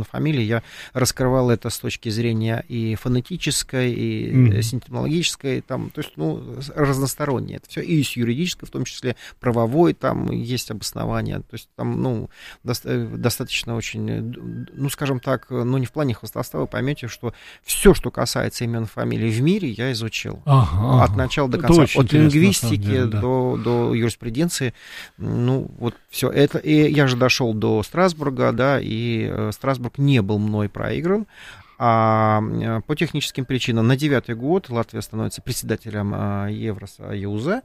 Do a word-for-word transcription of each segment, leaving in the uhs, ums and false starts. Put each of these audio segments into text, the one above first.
именно фамилии, я раскрывал это с точки зрения и фонетической, и mm-hmm. синтемологической, там, то есть, ну, разностороннее это все, и с юридической, в том числе правовой, там есть обоснование, то есть там, ну, до- достаточно очень, ну, скажем так, ну, не в плане хвастовства, вы поймете, что все, что касается имен фамилий в мире, я изучил. Ага, от начала до конца, от лингвистики деле, да. до, до юриспруденции, ну, вот все это, и я же дошел до Страсбурга, да, и э, Страсбург не был мной проигран, а э, по техническим причинам на девятый год Латвия становится председателем э, Евросоюза,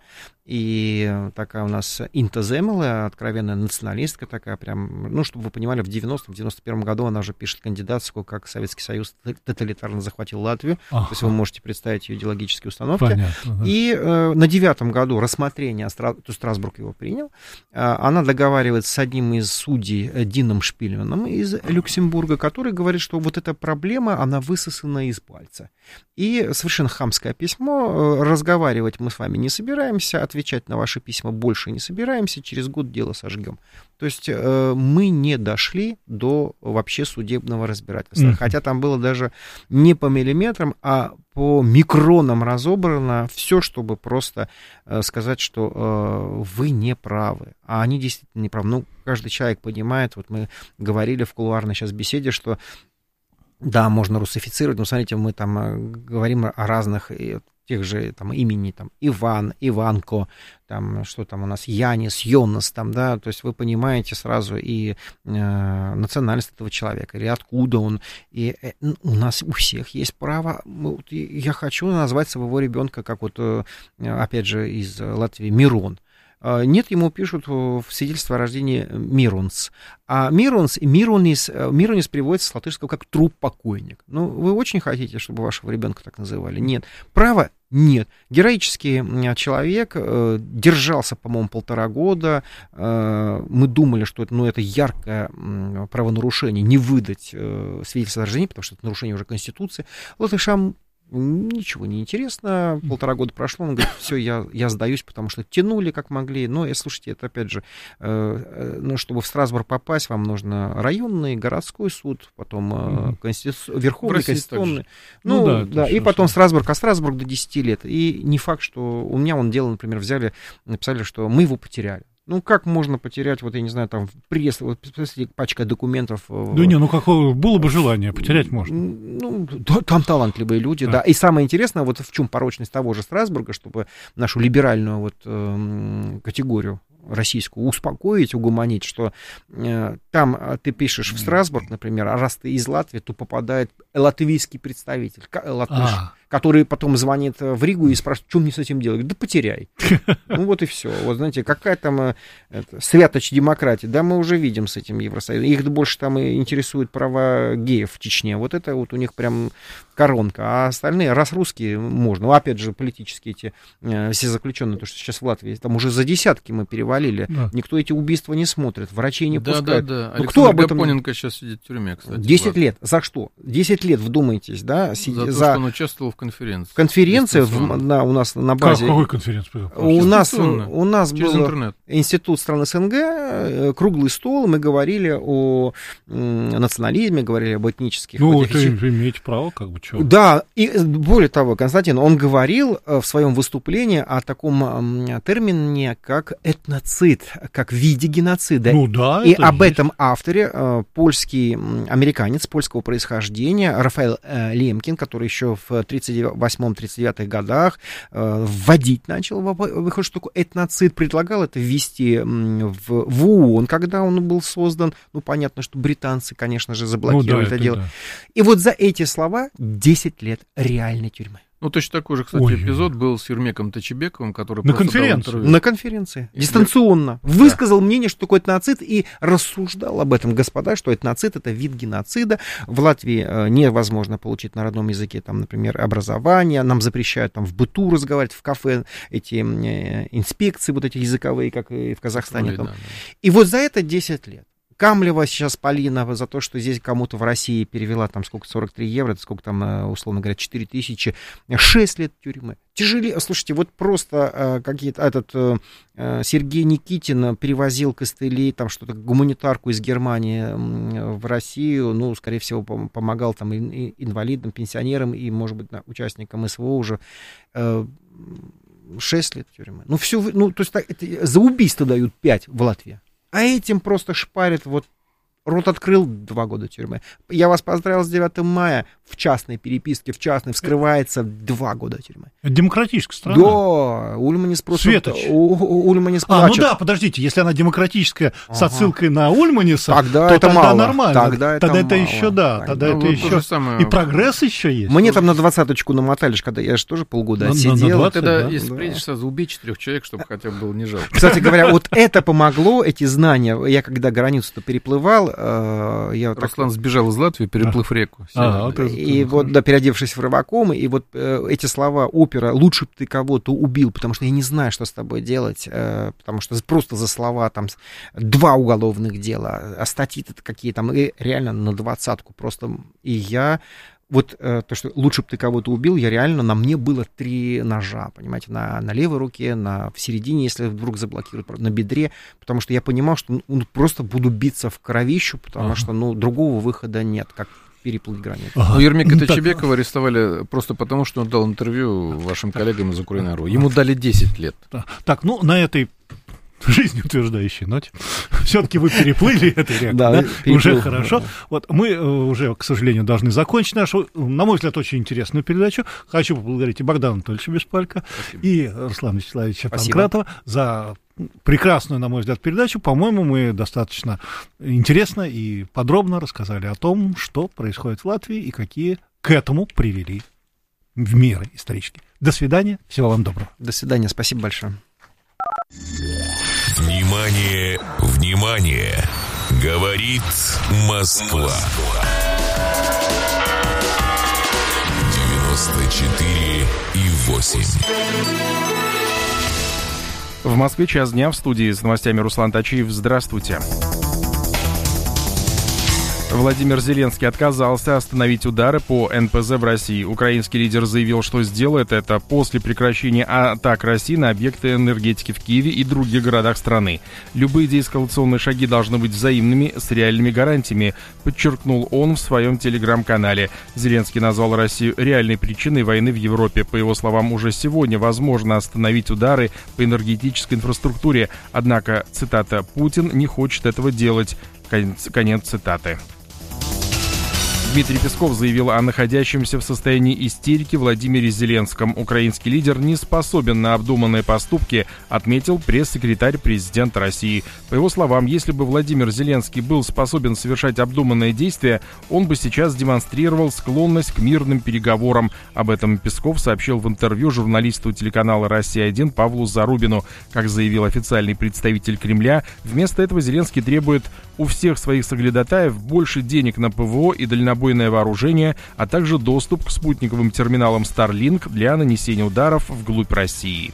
и такая у нас интеземела, откровенная националистка такая прям, ну, чтобы вы понимали, в девяностом, в девяносто первом году она уже пишет кандидатскую, как Советский Союз тоталитарно захватил Латвию, ага. то есть вы можете представить ее идеологические установки. Понятно, да. И э, на девятом году рассмотрение, то Страсбург его принял, э, она договаривается с одним из судей Дином Шпильманом из Люксембурга, который говорит, что вот эта проблема, она высосана из пальца. И совершенно хамское письмо, э, разговаривать мы с вами не собираемся, отвечать на ваши письма больше не собираемся, через год дело сожгем. То есть э, мы не дошли до вообще судебного разбирательства. Mm-hmm. Хотя там было даже не по миллиметрам, а по микронам разобрано все, чтобы просто э, сказать, что э, вы не правы. А они действительно не правы. Ну, каждый человек понимает, вот мы говорили в кулуарной сейчас беседе, что да, можно русифицировать, но смотрите, мы там э, говорим о разных тех же там имени, там, Иван, Иванко, там, что там у нас, Янис, Йонас, там, да, то есть вы понимаете сразу и э, национальность этого человека, или откуда он, и э, у нас у всех есть право, мы, я хочу назвать своего ребенка, как вот, э, опять же, из Латвии, Мирон. Нет, ему пишут в свидетельство о рождении Миронс. А Миронс и Миронис, Миронис переводится с латышского как труп-покойник. Ну, вы очень хотите, чтобы вашего ребенка так называли? Нет. Право? Нет. Героический человек держался, по-моему, полтора года. Мы думали, что это, ну, это яркое правонарушение, не выдать свидетельство о рождении, потому что это нарушение уже Конституции. Латышам ничего не интересно, полтора года прошло, он говорит, все, я, я сдаюсь, потому что тянули как могли, но, и, слушайте, это опять же, э, ну, чтобы в Страсбург попасть, вам нужно районный, городской суд, потом э, конститу... Верховный, Конституционный, ну, ну да, да и потом что? Страсбург, а Страсбург до десяти лет, и не факт, что у меня он дело, например, взяли, написали, что мы его потеряли. Ну, как можно потерять, вот, я не знаю, там, пресс, вот, пачка документов. Да не, ну, какое было бы желание, потерять можно. Ну, там талантливые люди, да. да. И самое интересное, вот в чем порочность того же Страсбурга, чтобы нашу либеральную вот э, категорию российскую успокоить, угомонить, что э, там ты пишешь в Страсбург, например, а раз ты из Латвии, то попадает латвийский представитель, латыш, а. который потом звонит в Ригу и спрашивает, что мне с этим делать? Да потеряй. Ну вот и все. Вот знаете, какая там это, святоч демократии, да, мы уже видим с этим Евросоюзом. Их больше там и интересуют права геев в Чечне. Вот это вот у них прям коронка. А остальные, раз русские, можно. Ну, опять же, политические эти э, все заключенные, то, что сейчас в Латвии, там уже за десятки мы перевалили. Да. Никто эти убийства не смотрит, врачей не да, пускают. Да, да, да. Ну, кто об этом... Гапоненко сейчас сидит в тюрьме, кстати. десять лет. За что? десять лет, вдумайтесь, да? За, за... то, что он участвовал в конференции. Конференция в, на, у нас на базе. Какой конференции? У нас, у нас через был интернет. Институт стран СНГ, круглый стол, мы говорили о национализме, говорили об этнических... Ну, вот вы имеете право, как бы, чего? Да, и более того, Константин, он говорил в своем выступлении о таком термине, как этноцид, как в виде геноцида. Ну да, и это об есть. этом авторе, польский американец польского происхождения, Рафаэль Лемкин, который еще в тридцать восьмом тридцать девятых годах вводить начал выход, что такое этноцид, предлагал это ввести в, в ООН, когда он был создан. Ну, понятно, что британцы, конечно же, заблокировали ну, да, это, это дело. Да. И вот за эти слова десять лет реальной тюрьмы. Ну, точно такой же, кстати, Ой. эпизод был с Ермеком Тачибековым, который... На конференции. На конференции. И дистанционно. Для... Высказал да. мнение, что такое этноцид, и рассуждал об этом, господа, что этноцид — это вид геноцида. В Латвии невозможно получить на родном языке, там, например, образование. Нам запрещают там в быту разговаривать, в кафе, эти инспекции вот эти языковые, как и в Казахстане. Ой, там. да, да. И вот за это десять лет. Камлева сейчас Полина за то, что здесь кому-то в России перевела там сколько, сорок три евро, это сколько там, условно говоря, четыре тысячи, шесть лет тюрьмы. Тяжелее, слушайте, вот просто э, какие-то, этот э, Сергей Никитин перевозил костыли, там что-то, гуманитарку из Германии э, в Россию, ну, скорее всего, пом- помогал там и, и инвалидам, пенсионерам и, может быть, участникам СВО уже. Э, шесть лет тюрьмы. Ну, все, ну, то есть так, это, за убийство дают пять в Латвии. А этим просто шпарят, вот, рот открыл, два года тюрьмы. Я вас поздравил с девятым мая, в частной переписке, в частной вскрывается два года тюрьмы. Это демократическая страна. Да, Ульманис просто... Светоч. Ульманис А, плачет. ну да, подождите, если она демократическая ага. с отсылкой на Ульманиса, тогда то это тогда мало. нормально. Тогда это, тогда это мало. еще, да, тогда, тогда ну, это вот еще... самое... И прогресс еще есть. Мне там на двадцаточку намотали, когда я же тоже полгода на, отсидел. На, на двадцать, Тогда, да? если да. приедешь сразу, убей четырех человек, чтобы хотя бы было не жалко. Кстати говоря, вот это помогло, эти знания. Я когда границу-то переплывал, я вот Руслан так... сбежал из Латвии, переплыв реку. А, вот и вот, хорошо. Да, переодевшись в рыбаком, и вот э, эти слова опера «лучше бы ты кого-то убил», потому что я не знаю, что с тобой делать, э, потому что просто за слова там два уголовных дела, а статьи-то какие там, и реально на двадцатку просто. И я... Вот э, то, что лучше бы ты кого-то убил, я реально, на мне было три ножа, понимаете, на, на левой руке, на, в середине, если вдруг заблокируют, на бедре, потому что я понимал, что ну, просто буду биться в кровищу, потому ага. что, ну, другого выхода нет, как переплыть границу. Ага. Ну, Ермека Тачебекова арестовали просто потому, что он дал интервью вашим коллегам из Украины.ру. Ему дали десять лет. Так, ну, на этой... жизнеутверждающей ноте. Все-таки вы переплыли эту реку, да, да? Уже хорошо. Вот мы уже, к сожалению, должны закончить нашу, на мой взгляд, очень интересную передачу. Хочу поблагодарить и Богдана Анатольевича Беспалько, и Руслана Вячеславовича Панкратова за прекрасную, на мой взгляд, передачу. По-моему, мы достаточно интересно и подробно рассказали о том, что происходит в Латвии и какие к этому привели меры исторические. До свидания, всего вам доброго. До свидания, спасибо большое. Внимание, внимание! Говорит Москва. девяносто четыре и восемь. В Москве час дня, в студии с новостями Руслан Тачиев. Здравствуйте. Владимир Зеленский отказался остановить удары по эн пэ зэ в России. Украинский лидер заявил, что сделает это после прекращения атак России на объекты энергетики в Киеве и других городах страны. Любые деэскалационные шаги должны быть взаимными, с реальными гарантиями, подчеркнул он в своем телеграм-канале. Зеленский назвал Россию реальной причиной войны в Европе. По его словам, уже сегодня возможно остановить удары по энергетической инфраструктуре. Однако, цитата, «Путин не хочет этого делать». Конец, конец цитаты. Дмитрий Песков заявил о находящемся в состоянии истерики Владимире Зеленском. Украинский лидер не способен на обдуманные поступки, отметил пресс-секретарь президента России. По его словам, если бы Владимир Зеленский был способен совершать обдуманные действия, он бы сейчас демонстрировал склонность к мирным переговорам. Об этом Песков сообщил в интервью журналисту телеканала «Россия один» Павлу Зарубину. Как заявил официальный представитель Кремля, вместо этого Зеленский требует у всех своих соглядатаев больше денег на пэ вэ о и дальнобойное вооружение, а также доступ к спутниковым терминалам Starlink для нанесения ударов вглубь России.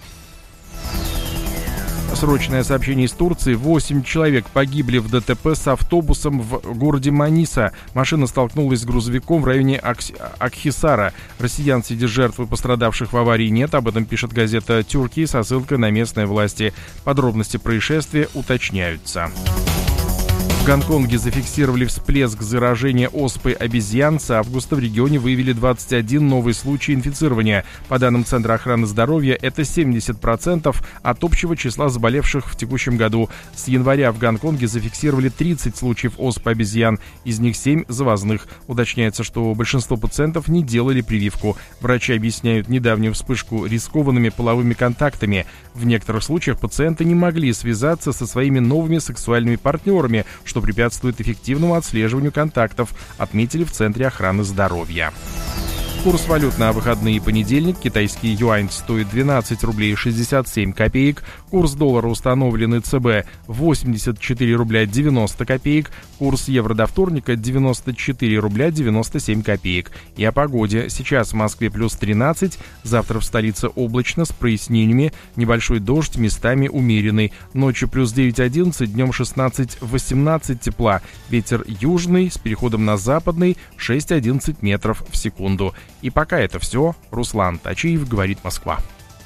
Срочное сообщение из Турции. Восемь человек погибли в дэ тэ пэ с автобусом в городе Маниса. Машина столкнулась с грузовиком в районе Акс... Акхисара. Россиян среди жертв и пострадавших в аварии нет. Об этом пишет газета «Тюрки» со ссылкой на местные власти. Подробности происшествия уточняются. В Гонконге зафиксировали всплеск заражения оспой обезьян. С августа в регионе выявили двадцать один новый случай инфицирования. По данным Центра охраны здоровья, это семьдесят процентов от общего числа заболевших в текущем году. С января в Гонконге зафиксировали тридцать случаев оспы обезьян, из них семь завозных. Уточняется, что большинство пациентов не делали прививку. Врачи объясняют недавнюю вспышку рискованными половыми контактами. В некоторых случаях пациенты не могли связаться со своими новыми сексуальными партнерами, что препятствует эффективному отслеживанию контактов, отметили в Центре охраны здоровья. Курс валют на выходные и понедельник. Китайский юань стоит двенадцать рублей шестьдесят семь копеек. Курс доллара установленный ЦБ восемьдесят четыре рубля девяносто копеек. Курс евро до вторника девяносто четыре рубля девяносто семь копеек. И о погоде. Сейчас в Москве плюс тринадцать. Завтра в столице облачно с прояснениями. Небольшой дождь, местами умеренный. Ночью плюс девять одиннадцать, днем шестнадцать восемнадцать тепла. Ветер южный с переходом на западный шесть одиннадцать метров в секунду. И пока это все. Руслан Тачиев, говорит Москва.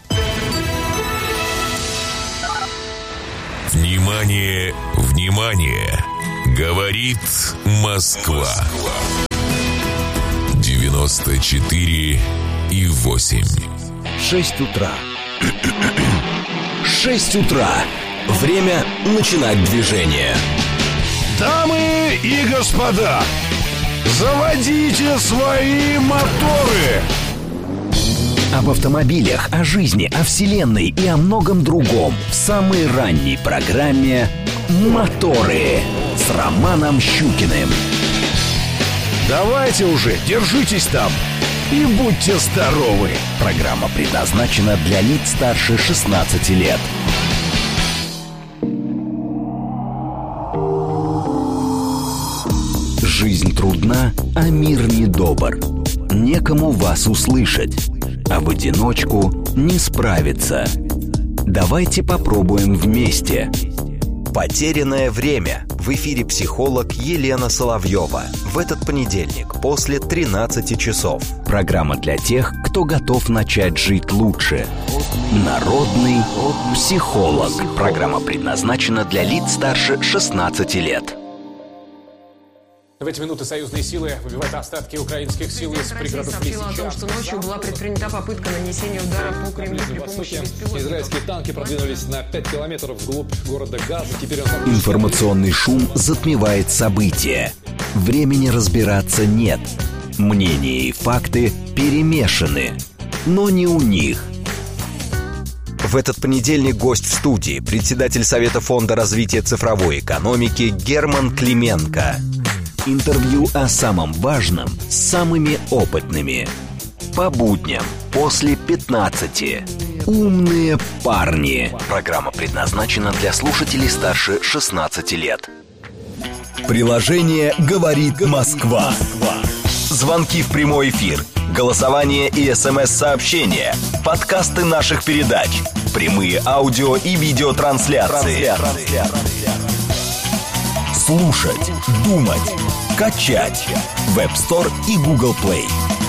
Внимание, внимание! Говорит Москва. девяносто четыре и восемь. шесть утра. шесть утра. Время начинать движение. Дамы и господа, заводите свои моторы! Об автомобилях, о жизни, о вселенной и о многом другом в самой ранней программе «Моторы» с Романом Щукиным. Давайте уже, держитесь там и будьте здоровы! Программа предназначена для лиц старше шестнадцати лет. Жизнь трудна, а мир недобр. Некому вас услышать, а в одиночку не справиться. Давайте попробуем вместе. Потерянное время. В эфире психолог Елена Соловьева. В этот понедельник после тринадцати часов. Программа для тех, кто готов начать жить лучше. Народный психолог. Программа предназначена для лиц старше шестнадцати лет. В эти минуты союзные силы выбивают остатки украинских сил из пригородов Лисича. о том, что ночью была предпринята попытка нанесения удара по Кремлю при помощи беспилотников. Израильские танки продвинулись на пять километров вглубь города Газа. Теперь он... Информационный шум затмевает события. Времени разбираться нет. Мнения и факты перемешаны. Но не у них. В этот понедельник гость в студии, председатель Совета фонда развития цифровой экономики Герман Клименко. Интервью о самом важном с самыми опытными. По будням после пятнадцати. Умные парни. Программа предназначена для слушателей старше шестнадцати лет. Приложение «Говорит Москва». Звонки в прямой эфир, голосование и смс-сообщения, подкасты наших передач, прямые аудио и видеотрансляции. Слушать, думать, качать. Web Store и Google Play.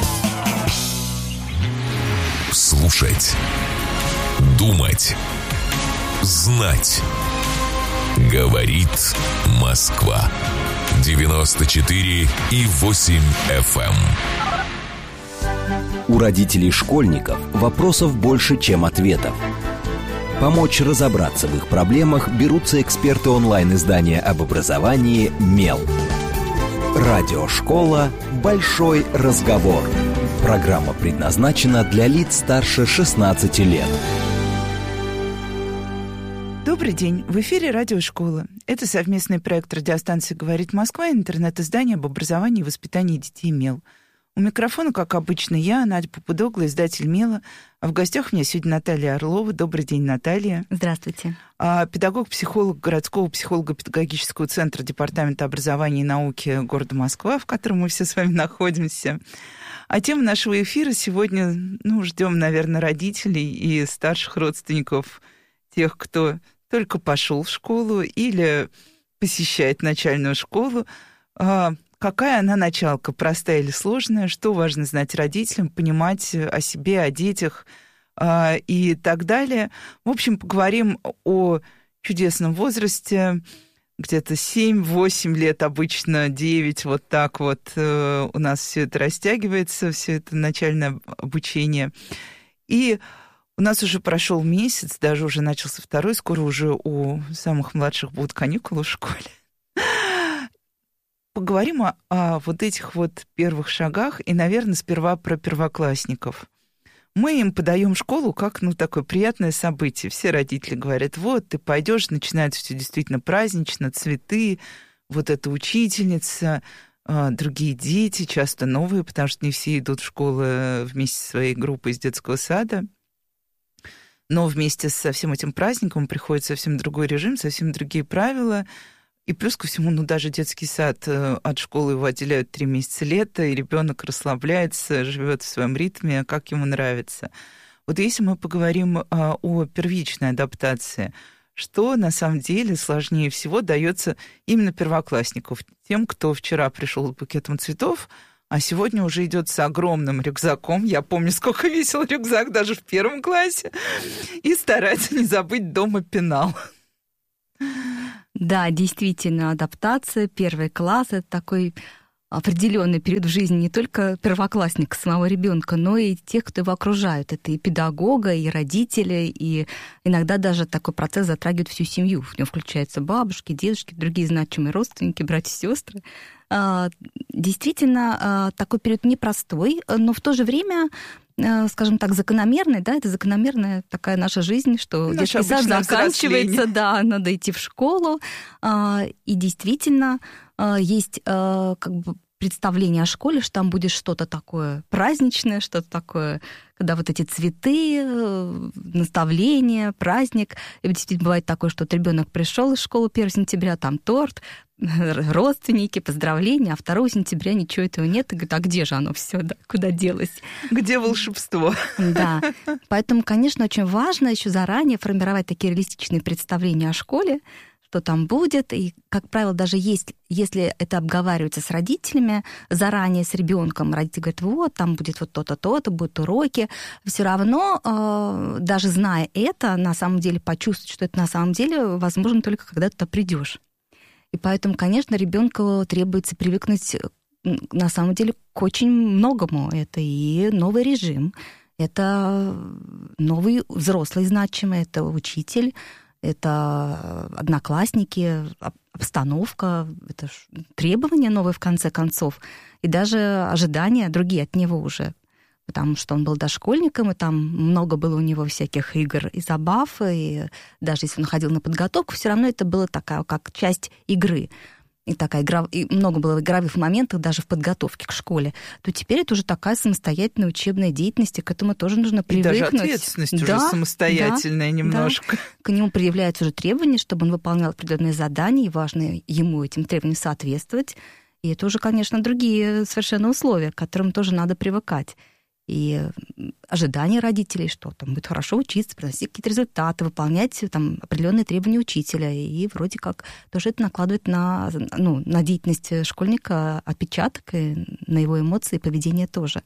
Слушать, думать, знать. Говорит Москва. девяносто четыре и восемь эф эм. У родителей школьников вопросов больше, чем ответов. Помочь разобраться в их проблемах берутся эксперты онлайн-издания об образовании «Мел». Радиошкола «Большой разговор». Программа предназначена для лиц старше шестнадцати лет. Добрый день. В эфире «Радиошкола». Это совместный проект радиостанции «Говорит Москва» и интернет-издание об образовании и воспитании детей «Мел». У микрофона, как обычно, я, Надя Попудогла, издатель «Мела». А в гостях у меня сегодня Наталья Орлова. Добрый день, Наталья. Здравствуйте. А, педагог-психолог городского психолого-педагогического центра Департамента образования и науки города Москва, в котором мы все с вами находимся. А тема нашего эфира сегодня, ну, ждем, наверное, родителей и старших родственников, тех, кто только пошел в школу или посещает начальную школу. А, какая она началка, простая или сложная, что важно знать родителям, понимать о себе, о детях а, и так далее. В общем, поговорим о чудесном возрасте, где-то семь-восемь лет, обычно девять, вот так вот э, у нас все это растягивается, все это начальное обучение. И у нас уже прошел месяц, даже уже начался второй, скоро уже у самых младших будут каникулы в школе. Поговорим о, о вот этих вот первых шагах и, наверное, сперва про первоклассников. Мы им подаем школу как, ну, такое приятное событие. Все родители говорят, вот, ты пойдешь, начинается все действительно празднично, цветы, вот эта учительница, другие дети, часто новые, потому что не все идут в школу вместе со своей группой из детского сада. Но вместе со всем этим праздником приходит совсем другой режим, совсем другие правила. И плюс ко всему, ну, даже детский сад, от школы его отделяют три месяца лета, и ребенок расслабляется, живет в своем ритме, как ему нравится. Вот если мы поговорим о первичной адаптации, что на самом деле сложнее всего дается именно первоклассникам, тем, кто вчера пришел с букетом цветов, а сегодня уже идет с огромным рюкзаком. Я помню, сколько весил рюкзак даже в первом классе, и старается не забыть дома пенал. Да, действительно, адаптация, первый класс – это такой определенный период в жизни не только первоклассника, самого ребенка, но и тех, кто его окружают. Это и педагога, и родители, и иногда даже такой процесс затрагивает всю семью. В нем включаются бабушки, дедушки, другие значимые родственники, братья и сестры. Действительно, такой период непростой, но в то же время, скажем так, закономерный, да, это закономерная такая наша жизнь, что Наше детский сад заканчивается, взросление. да, надо идти в школу, и действительно есть как бы представление о школе, что там будет что-то такое праздничное, что-то такое, когда вот эти цветы, наставления, праздник. И действительно бывает такое, что вот ребенок пришел из школы первого сентября, там торт, родственники, поздравления, а второго сентября ничего этого нет, и говорит, а где же оно все, да, куда делось? Где волшебство? Да, поэтому, конечно, очень важно еще заранее формировать такие реалистичные представления о школе, что там будет, и, как правило, даже есть, если это обговаривается с родителями заранее, с ребенком, родители говорят, вот, там будет вот то-то, то-то, будут уроки, все равно, э, даже зная это, на самом деле почувствовать, что это на самом деле возможно только когда ты туда придешь. И поэтому, конечно, ребенку требуется привыкнуть, на самом деле, к очень многому. Это и новый режим, это новый взрослый значимый, это учитель, это одноклассники, обстановка, это требования новые, в конце концов, и даже ожидания другие от него уже, потому что он был дошкольником, и там много было у него всяких игр и забав, и даже если он ходил на подготовку, все равно это было такая, как часть игры. И, такая игра, и много было игровых моментов даже в подготовке к школе, то теперь это уже такая самостоятельная учебная деятельность, и к этому тоже нужно привыкнуть. И даже ответственность да, уже самостоятельная да, немножко. Да. К нему предъявляются уже требования, чтобы он выполнял определенные задания, и важно ему этим требованиям соответствовать. И это уже, конечно, другие совершенно условия, к которым тоже надо привыкать. И ожидания родителей, что там будет хорошо учиться, приносить какие-то результаты, выполнять там определенные требования учителя. И вроде как тоже это накладывает на, ну, на деятельность школьника отпечаток, и на его эмоции и поведение тоже.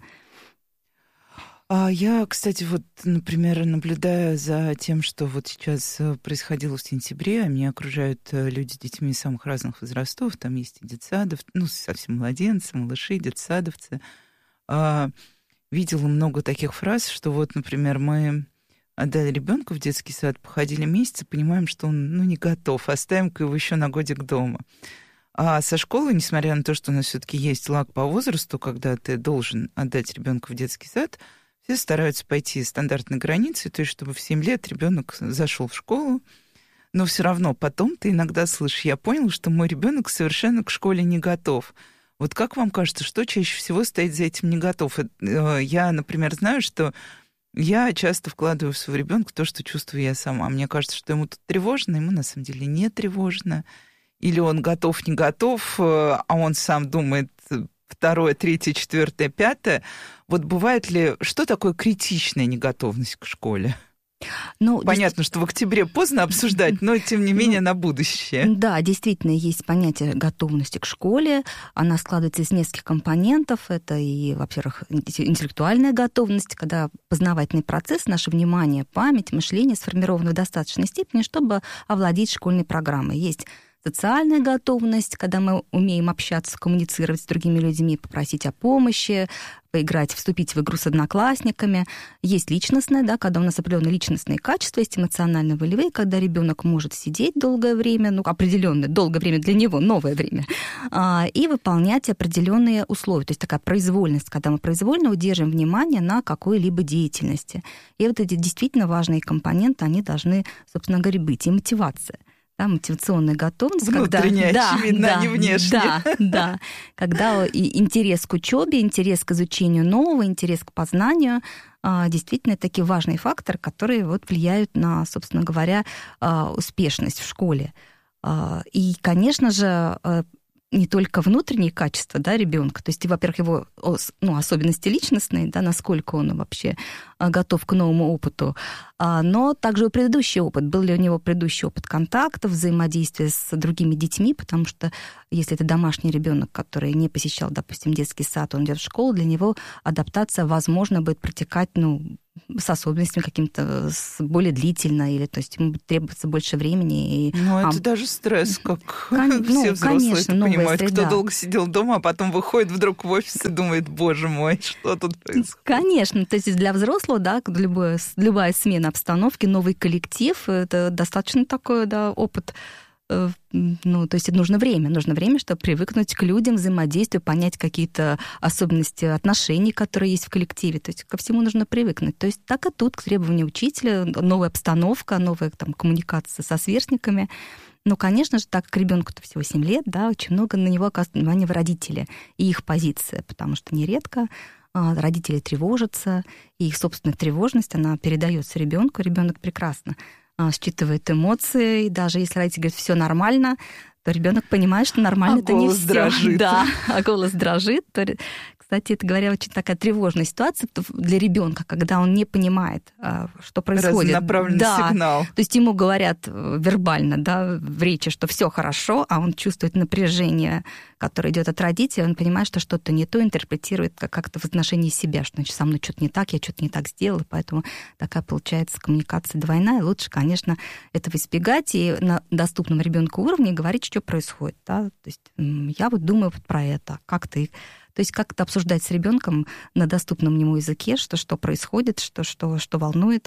А я, кстати, вот, например, наблюдая за тем, что вот сейчас происходило в сентябре, меня окружают люди с детьми самых разных возрастов, там есть и детсадовцы, ну, совсем младенцы, малыши, детсадовцы. Видела много таких фраз, что вот, например, мы отдали ребенка в детский сад, походили месяц и понимаем, что он, ну, не готов, оставим-ка его еще на годик дома. А со школы, несмотря на то, что у нас все-таки есть лаг по возрасту, когда ты должен отдать ребенка в детский сад, все стараются пойти стандартной границей, то есть чтобы в семь лет ребенок зашел в школу, но все равно потом ты иногда слышишь, я понял, что мой ребенок совершенно к школе не готов. Вот как вам кажется, что чаще всего стоит за этим не готов? Я, например, знаю, что я часто вкладываю в своего ребенка то, что чувствую я сама. Мне кажется, что ему тут тревожно, ему на самом деле не тревожно. Или он готов, не готов, а он сам думает второе, третье, четвертое, пятое. Вот бывает ли, что такое критичная неготовность к школе? Ну, понятно, дес... что в октябре поздно обсуждать, но, тем не менее, ну, на будущее. Да, действительно, есть понятие готовности к школе. Она складывается из нескольких компонентов. Это и, во-первых, интеллектуальная готовность, когда познавательный процесс, наше внимание, память, мышление сформированы в достаточной степени, чтобы овладеть школьной программой. Есть социальная готовность, когда мы умеем общаться, коммуницировать с другими людьми, попросить о помощи, поиграть, вступить в игру с одноклассниками. Есть личностная, да, когда у нас определенные личностные качества, есть эмоционально-волевые, когда ребенок может сидеть долгое время, ну, определенное, долгое время для него, новое время, и выполнять определенные условия. То есть такая произвольность, когда мы произвольно удерживаем внимание на какой-либо деятельности. И вот эти действительно важные компоненты, они должны, собственно говоря, быть. И мотивация. да, мотивационная готовность. Внутренняя, когда, очевидно, да, а не внешняя. Да, да. Когда и интерес к учебе, интерес к изучению нового, интерес к познанию действительно такие важные факторы, которые вот влияют на, собственно говоря, успешность в школе. И, конечно же, не только внутренние качества, да, ребенка, то есть, во-первых, его, ну, особенности личностные, да, насколько он вообще готов к новому опыту, но также и предыдущий опыт. Был ли у него предыдущий опыт контактов, взаимодействия с другими детьми, потому что если это домашний ребенок, который не посещал, допустим, детский сад, он идет в школу, для него адаптация, возможно, будет протекать, ну, с особенностями каким-то более длительно, или то есть ему требуется больше времени. И, ну, это а, даже стресс, как кон, все ну, взрослые конечно, это понимают. среда. Кто долго сидел дома, а потом выходит вдруг в офис и думает, боже мой, что тут происходит? Конечно, то есть для взрослого, да, любая, любая смена обстановки, новый коллектив, это достаточно такой, да, опыт. Ну, то есть нужно время, нужно время, чтобы привыкнуть к людям, взаимодействию, понять какие-то особенности отношений, которые есть в коллективе. То есть ко всему нужно привыкнуть. То есть так и тут к требованию учителя, новая обстановка, новая там коммуникация со сверстниками. Ну, конечно же, так как ребенку-то всего семь лет, да, очень много на него оказывают внимание родители и их позиция, потому что нередко родители тревожатся, и их собственная тревожность, она передается ребенку, ребенок прекрасно считывает эмоции, и даже если родитель говорит, все нормально, то ребенок понимает, что нормально, а это не все. Дрожит. Да, а голос дрожит. То, кстати, это, говоря, очень такая тревожная ситуация для ребенка, когда он не понимает, что происходит. Разнонаправленный да. сигнал. То есть ему говорят вербально, да, в речи, что все хорошо, а он чувствует напряжение, которое идет от родителей, он понимает, что что-то не то, интерпретирует как-то в отношении себя, что значит, со мной что-то не так, я что-то не так сделала, поэтому такая получается коммуникация двойная. Лучше, конечно, этого избегать и на доступном ребенку уровне говорить, что происходит. Да? То есть я вот думаю вот про это, как ты... То есть как-то обсуждать с ребенком на доступном ему языке, что, что происходит, что, что, что волнует.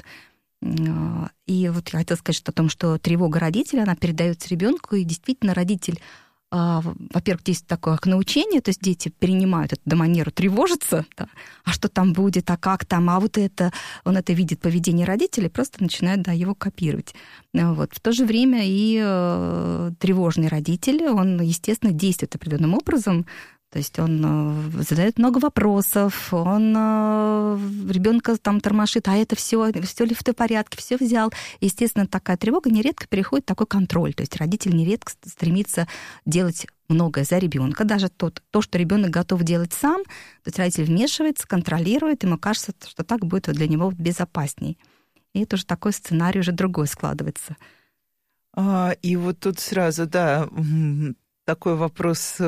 И вот я хотела сказать что о том, что тревога родителя, она передается ребенку, и действительно родитель, во-первых, действует такое как научение, то есть дети перенимают эту манеру тревожиться, да, а что там будет, а как там, а вот это, он это видит поведение родителей, просто начинает, да, его копировать. Вот. В то же время и э, тревожный родитель, он, естественно, действует определенным образом. То есть он задает много вопросов, он ребенка там тормошит, а это все, все ли в порядке, все взял. Естественно, такая тревога нередко переходит в такой контроль. То есть родитель нередко стремится делать многое за ребенка. Даже тот, то, что ребенок готов делать сам, то есть родитель вмешивается, контролирует, ему кажется, что так будет для него безопасней. И это уже такой сценарий уже другой складывается. А, и вот тут сразу, да, такой вопрос...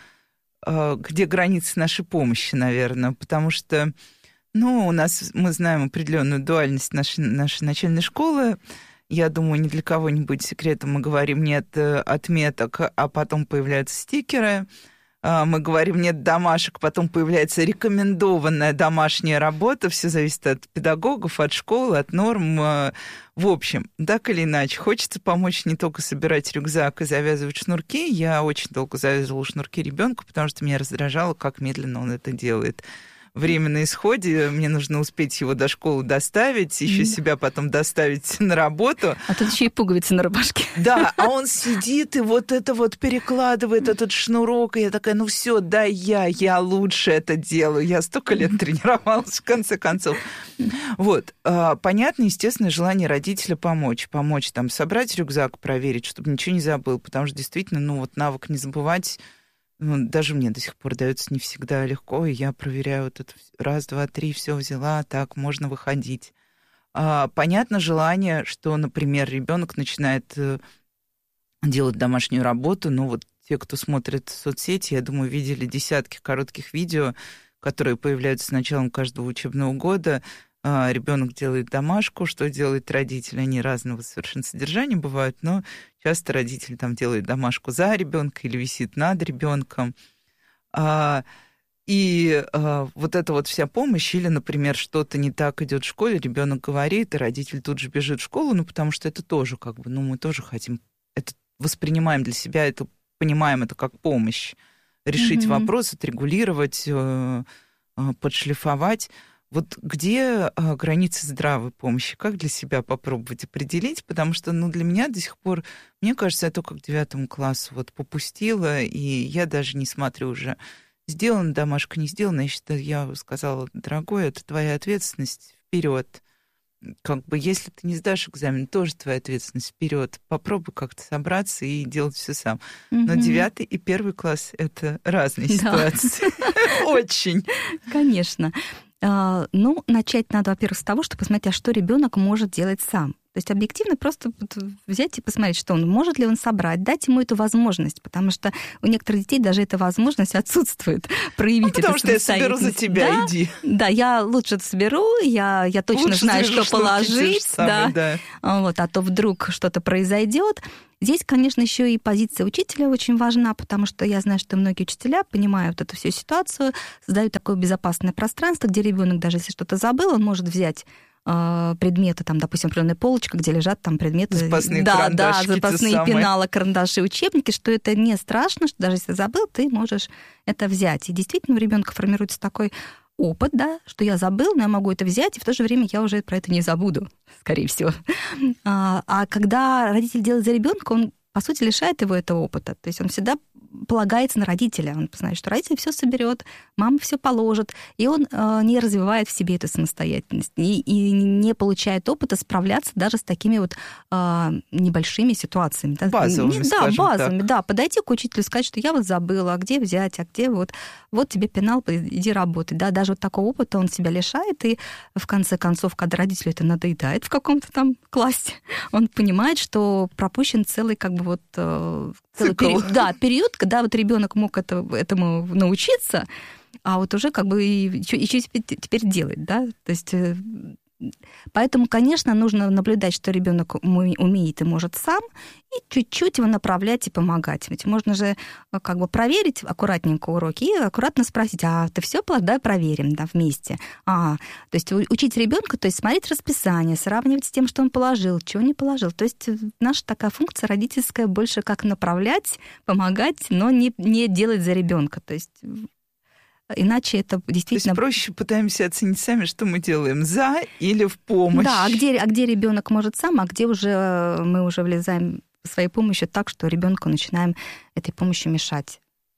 где границы нашей помощи, наверное, потому что, ну, у нас, мы знаем определенную дуальность нашей, нашей начальной школы. Я думаю, ни для кого не будет секретом. Мы говорим «нет отметок», а потом появляются стикеры. Мы говорим «нет домашек», потом появляется рекомендованная домашняя работа. Все зависит от педагогов, от школы, от норм. В общем, так или иначе, хочется помочь не только собирать рюкзак и завязывать шнурки. Я очень долго завязывала шнурки ребенку, потому что меня раздражало, как медленно он это делает. Время на исходе, мне нужно успеть его до школы доставить, еще mm. себя потом доставить на работу. А тут еще и пуговицы на рубашке. Да, а он сидит и вот это вот перекладывает этот шнурок, и я такая, ну все, да, я, я лучше это делаю. Я столько лет тренировалась, в конце концов. Вот, понятно, естественно, желание родителя помочь, помочь там собрать рюкзак, проверить, чтобы ничего не забыл, потому что действительно, ну вот навык не забывать, ну, даже мне до сих пор дается не всегда легко, и я проверяю вот это раз, два, три, все взяла, так, можно выходить. А, понятно желание, что, например, ребенок начинает делать домашнюю работу, ну вот те, кто смотрит соцсети, я думаю, видели десятки коротких видео, которые появляются с началом каждого учебного года. А, ребенок делает домашку, что делает родитель, они разного совершенно содержания бывают, но часто родитель там делает домашку за ребенка или висит над ребенком. А, и а, вот эта вот вся помощь, или, например, что-то не так идет в школе, ребенок говорит, и родитель тут же бежит в школу, ну, потому что это тоже как бы, ну, мы тоже хотим, это воспринимаем для себя, это понимаем это как помощь, решить mm-hmm. вопрос, отрегулировать, подшлифовать. Вот где а, границы здравой помощи? Как для себя попробовать определить? Потому что, ну, для меня до сих пор, мне кажется, я только к девятому классу вот попустила, и я даже не смотрю уже, сделана домашка, не сделана. Я считаю, я сказала, дорогой, это твоя ответственность, вперед. Как бы, если ты не сдашь экзамен, тоже твоя ответственность, вперед. Попробуй как-то собраться и делать все сам. Mm-hmm. Но девятый и первый класс — это разные ситуации. Очень. Конечно. Ну, начать надо, во-первых, с того, что посмотреть, а что ребенок может делать сам. То есть объективно просто взять и посмотреть, что он может ли он собрать, дать ему эту возможность, потому что у некоторых детей даже эта возможность отсутствует проявить. Ну, потому что я соберу за тебя, да, иди. Да, я лучше это соберу, я, я точно лучше знаю, что положить, самый, да. Да. Вот, а то вдруг что-то произойдет. Здесь, конечно, еще и позиция учителя очень важна, потому что я знаю, что многие учителя, понимая вот эту всю ситуацию, создают такое безопасное пространство, где ребенок, даже если что-то забыл, он может взять предметы, там, допустим, определенная полочка, где лежат там предметы. Запасные да, карандашики. Да, запасные пеналы, карандаши, учебники, что это не страшно, что даже если забыл, ты можешь это взять. И действительно у ребенка формируется такой опыт, да, что я забыл, но я могу это взять, и в то же время я уже про это не забуду, скорее всего. А когда родитель делает за ребенка, он, по сути, лишает его этого опыта. То есть он всегда полагается на родителя. Он знает, что родитель все соберет, мама все положит, и он э, не развивает в себе эту самостоятельность и, и не получает опыта справляться даже с такими вот э, небольшими ситуациями. Базовыми, да, скажем базовыми, так. Да, подойти к учителю и сказать, что я вот забыла, а где взять, а где вот, вот тебе пенал, иди работай. Да, даже вот такого опыта он себя лишает, и в конце концов, когда родителю это надоедает в каком-то там классе, он понимает, что пропущен целый как бы вот целый период, да, период, когда вот ребенок мог это, этому научиться, а вот уже как бы и, и что теперь делать, да, то есть поэтому, конечно, нужно наблюдать, что ребенок умеет и может сам, и чуть-чуть его направлять и помогать. Ведь можно же как бы проверить аккуратненько уроки и аккуратно спросить, а ты все положил? Да, проверим, да, вместе. А, то есть учить ребенка, то есть смотреть расписание, сравнивать с тем, что он положил, чего не положил. То есть наша такая функция родительская больше как направлять, помогать, но не, не делать за ребенка. То есть иначе это действительно... То есть проще пытаемся оценить сами, что мы делаем, за или в помощь. Да, а где, а где ребенок может сам, а где уже мы уже влезаем своей помощью так, что ребенку начинаем этой помощью мешать.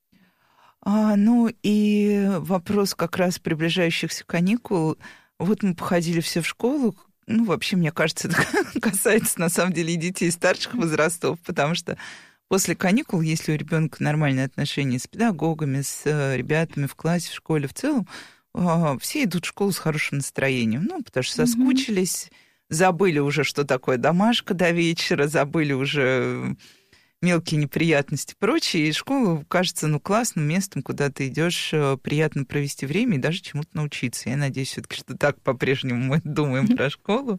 А, ну и вопрос как раз приближающихся каникул. Вот мы походили все в школу. Ну, вообще, мне кажется, это касается на самом деле и детей старших возрастов, потому что после каникул, если у ребенка нормальные отношения с педагогами, с ребятами в классе, в школе в целом, все идут в школу с хорошим настроением. Ну, потому что соскучились, забыли уже, что такое домашка до вечера, забыли уже мелкие неприятности и прочее. И школа кажется, ну, классным местом, куда ты идешь, приятно провести время и даже чему-то научиться. Я надеюсь, все-таки, что так по-прежнему мы думаем про школу.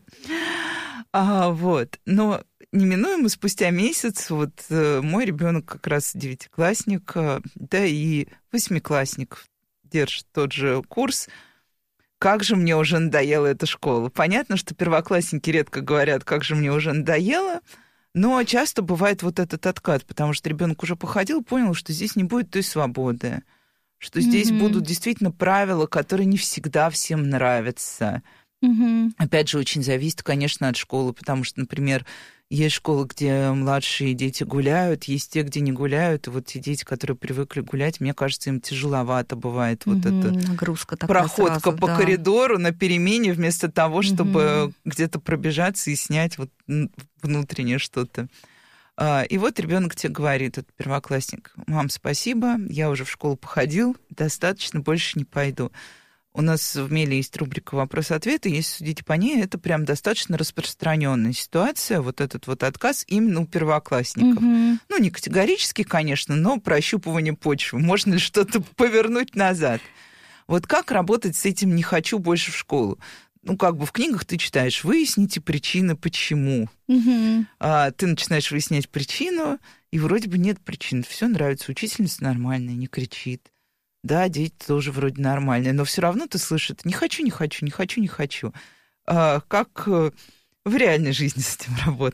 А, вот. Но неминуемо спустя месяц вот мой ребенок как раз девятиклассник, да и восьмиклассник держит тот же курс. Как же мне уже надоела эта школа. Понятно, что первоклассники редко говорят, как же мне уже надоело, но часто бывает вот этот откат, потому что ребенок уже походил, понял, что здесь не будет той свободы, что здесь mm-hmm. будут действительно правила, которые не всегда всем нравятся. Mm-hmm. Опять же, очень зависит, конечно, от школы, потому что, например, есть школы, где младшие дети гуляют, есть те, где не гуляют, и вот те дети, которые привыкли гулять, мне кажется, им тяжеловато бывает вот mm-hmm. эта нагрузка такая проходка сразу, по да. коридору на перемене, вместо того, чтобы mm-hmm. где-то пробежаться и снять вот внутреннее что-то. И вот ребенок тебе говорит, этот первоклассник: мам, спасибо, я уже в школу походил, достаточно, больше не пойду. У нас в Меле есть рубрика «Вопрос-ответ», и если судить по ней, это прям достаточно распространенная ситуация, вот этот вот отказ именно у первоклассников. Mm-hmm. Ну, не категорически, конечно, но прощупывание почвы. Можно ли что-то повернуть назад? Вот как работать с этим «не хочу больше в школу»? Ну, как бы в книгах ты читаешь: выясните причины, почему. Mm-hmm. А ты начинаешь выяснять причину, и вроде бы нет причин. Все нравится, учительница нормальная, не кричит. Да, дети тоже вроде нормальные, но все равно ты слышишь: не хочу, не хочу, не хочу, не хочу. А как в реальной жизни с этим работать?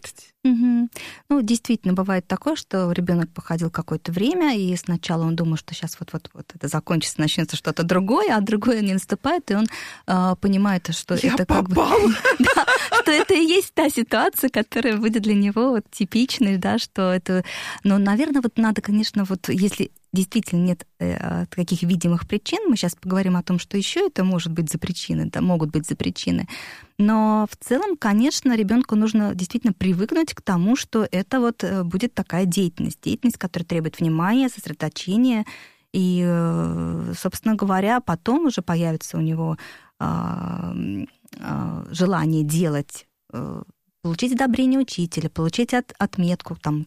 Угу. Ну, действительно, бывает такое, что ребенок походил какое-то время, и сначала он думал, что сейчас вот-вот-вот это закончится, начнется что-то другое, а другое не наступает, и он э, понимает, что Я это попал. как бы... Да, что это и есть та ситуация, которая будет для него вот типичной, да, что это... Но, наверное, вот надо, конечно, вот если действительно нет э, таких видимых причин, мы сейчас поговорим о том, что еще это может быть за причины, да, могут быть за причины, но в целом, конечно, ребенку нужно действительно привыкнуть к тому, что это вот будет такая деятельность, деятельность, которая требует внимания, сосредоточения, и, собственно говоря, потом уже появится у него э, э, желание делать, э, получить одобрение учителя, получить от, отметку, там,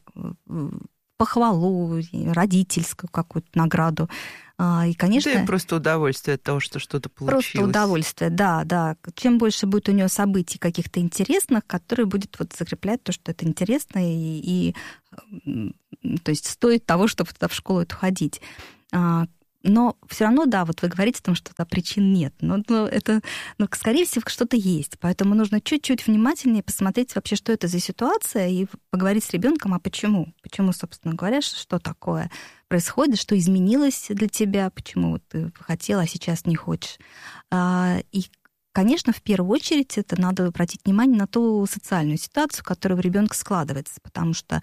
похвалу, родительскую какую-то награду. И, конечно... Да и просто удовольствие от того, что что-то получилось. Просто удовольствие, да, да. Чем больше будет у него событий каких-то интересных, которые будет вот закреплять то, что это интересно, и, и то есть стоит того, чтобы туда в школу эту ходить. Но все равно, да, вот вы говорите о том, что да, причин нет. Но, но это, ну, скорее всего, что-то есть. Поэтому нужно чуть-чуть внимательнее посмотреть вообще, что это за ситуация, и поговорить с ребенком, а почему? Почему, собственно говоря, что такое происходит, что изменилось для тебя, почему ты хотела, а сейчас не хочешь. И, конечно, в первую очередь это надо обратить внимание на ту социальную ситуацию, которая у ребенка складывается, потому что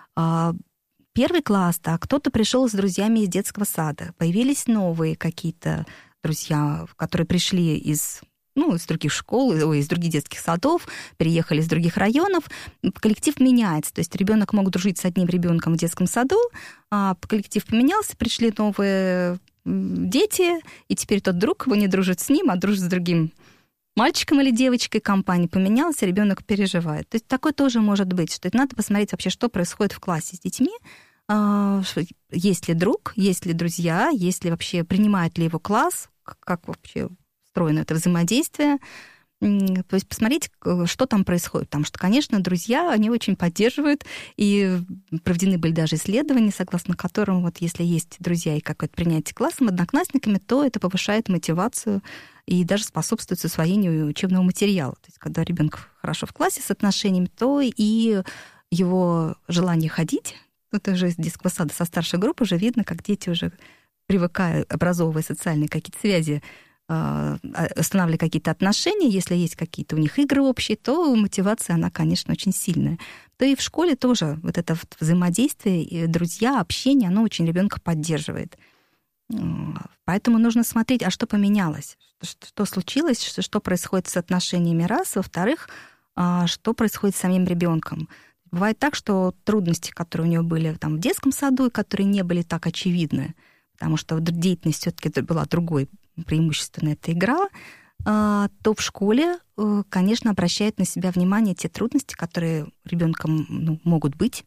первый класс, да, кто-то пришел с друзьями из детского сада, появились новые какие-то друзья, которые пришли из, ну, из других школ, из других детских садов, переехали из других районов, коллектив меняется, то есть ребенок мог дружить с одним ребенком в детском саду, а коллектив поменялся, пришли новые дети, и теперь тот друг его не дружит с ним, а дружит с другим мальчиком или девочкой, компания поменялась, ребенок переживает. То есть такое тоже может быть, что это надо посмотреть вообще, что происходит в классе с детьми, есть ли друг, есть ли друзья, есть ли вообще, принимает ли его класс, как вообще устроено это взаимодействие. То есть посмотреть, что там происходит. Потому что, конечно, друзья, они очень поддерживают, и проведены были даже исследования, согласно которым вот если есть друзья и какое-то принятие классом, одноклассниками, то это повышает мотивацию и даже способствует усвоению учебного материала. То есть когда ребенок хорошо в классе с отношениями, то и его желание ходить, это уже из детского сада со старшей группы уже видно, как дети уже привыкают, образовывая социальные какие-то связи, устанавливая какие-то отношения, если есть какие-то у них игры общие, то мотивация, она, конечно, очень сильная. То и в школе тоже вот это вот взаимодействие, друзья, общение, оно очень ребенка поддерживает. Поэтому нужно смотреть, а что поменялось, что случилось, что происходит с отношениями раз, во-вторых, что происходит с самим ребенком. Бывает так, что трудности, которые у него были там в детском саду, и которые не были так очевидны, потому что деятельность все-таки была другой, преимущественно это игра, то в школе, конечно, обращает на себя внимание те трудности, которые ребенком, ну, могут быть.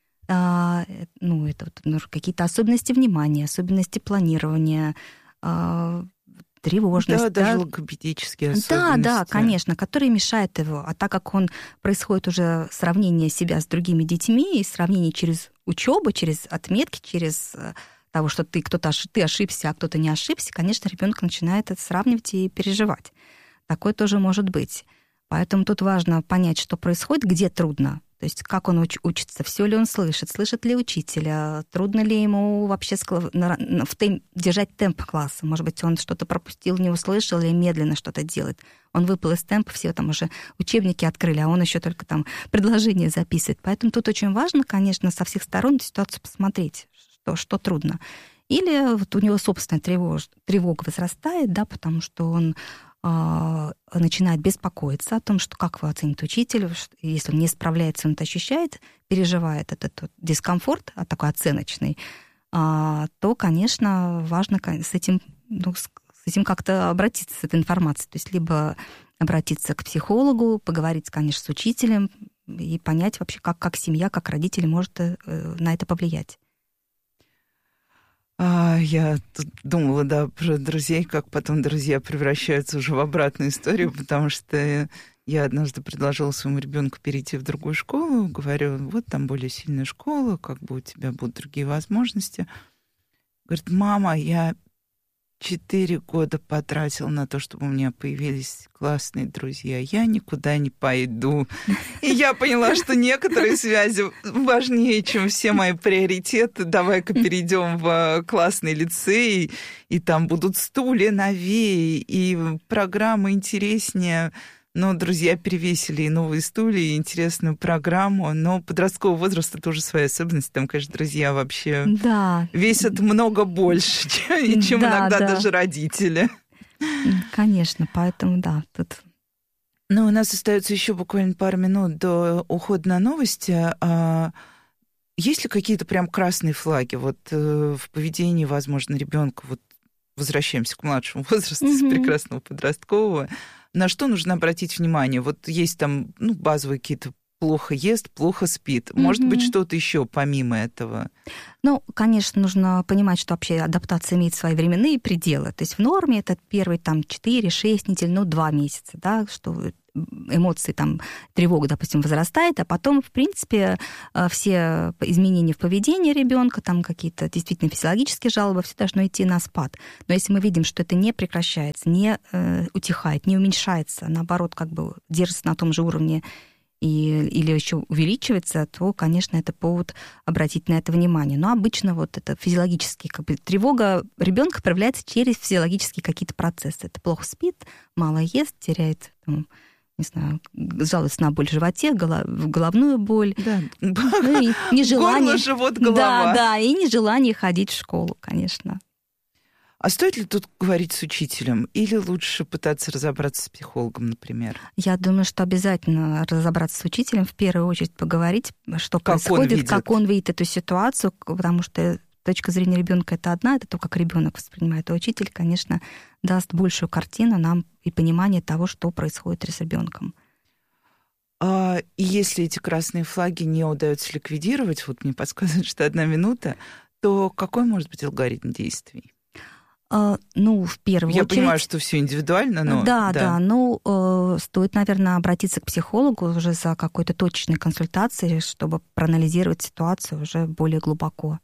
Ну, это вот, ну, какие-то особенности внимания, особенности планирования, тревожность. Да, да, даже логопедические особенности. Да, да, конечно, которые мешают его. А так как он происходит уже сравнение себя с другими детьми, и сравнение через учебу, через отметки, через того, что ты кто-то ты ошибся, а кто-то не ошибся, конечно, ребенок начинает это сравнивать и переживать. Такое тоже может быть. Поэтому тут важно понять, что происходит, где трудно. То есть как он уч- учится, все ли он слышит, слышит ли учителя, трудно ли ему вообще в темп, держать темп класса. Может быть, он что-то пропустил, не услышал или медленно что-то делает. Он выпал из темпа, все там уже учебники открыли, а он еще только там предложения записывает. Поэтому тут очень важно, конечно, со всех сторон ситуацию посмотреть, что, что трудно. Или вот у него собственная тревога, тревога возрастает, да, потому что он начинает беспокоиться о том, что как вы оцените учителя, если он не справляется, он это ощущает, переживает этот дискомфорт, а такой оценочный, то, конечно, важно с этим, ну, с этим как-то обратиться, с этой информацией. То есть либо обратиться к психологу, поговорить, конечно, с учителем и понять вообще, как, как семья, как родители может на это повлиять. А, я тут думала, да, про друзей, как потом друзья превращаются уже в обратную историю, потому что я однажды предложила своему ребенку перейти в другую школу, говорю, вот там более сильная школа, как бы у тебя будут другие возможности. Говорит, мама, я четыре года потратил на то, чтобы у меня появились классные друзья. Я никуда не пойду. И я поняла, что некоторые связи важнее, чем все мои приоритеты. Давай-ка перейдем в классный лицей, и там будут стулья новее, и программы интереснее. Но друзья перевесили и новые стулья, и интересную программу. Но подросткового возраста тоже свои особенности. Там, конечно, друзья вообще да. весят много больше, чем, чем да, иногда да. даже родители. Конечно, поэтому да, тут... Ну, у нас остается еще буквально пару минут до ухода на новости. А есть ли какие-то прям красные флаги вот в поведении, возможно, ребенка? Вот возвращаемся к младшему возрасту, mm-hmm. с прекрасного подросткового. На что нужно обратить внимание? Вот есть там ну, базовые какие-то плохо ест, плохо спит. Может mm-hmm. быть, что-то еще помимо этого? Ну, конечно, нужно понимать, что вообще адаптация имеет свои временные пределы. То есть в норме это первые там четыре-шесть недель, ну, два месяца, да, что эмоции, там, тревога, допустим, возрастает, а потом, в принципе, все изменения в поведении ребенка, там какие-то действительно физиологические жалобы, все должно идти на спад. Но если мы видим, что это не прекращается, не э, утихает, не уменьшается, наоборот, как бы держится на том же уровне и, или еще увеличивается, то, конечно, это повод обратить на это внимание. Но обычно вот это физиологические, как бы, тревога ребенка проявляется через физиологические какие-то процессы. Это плохо спит, мало ест, теряет... Там, не знаю, жалуется на боль в животе, головную боль. Да. Ну, и нежелание... Горло, живот, голова. Да, да, и нежелание ходить в школу, конечно. А стоит ли тут говорить с учителем? Или лучше пытаться разобраться с психологом, например? Я думаю, что обязательно разобраться с учителем, в первую очередь поговорить, что как происходит, он как он видит эту ситуацию, потому что точка зрения ребенка это одна, это то, как ребенок воспринимает. А учитель, конечно, даст большую картину нам и понимание того, что происходит с ребенком. А, и если эти красные флаги не удается ликвидировать, вот мне подсказывают, что одна минута, то какой может быть алгоритм действий? А, ну, в первую Я очередь... Я понимаю, что все индивидуально, но... Да, да, да ну, э, стоит, наверное, обратиться к психологу уже за какой-то точной консультацией, чтобы проанализировать ситуацию уже более глубоко.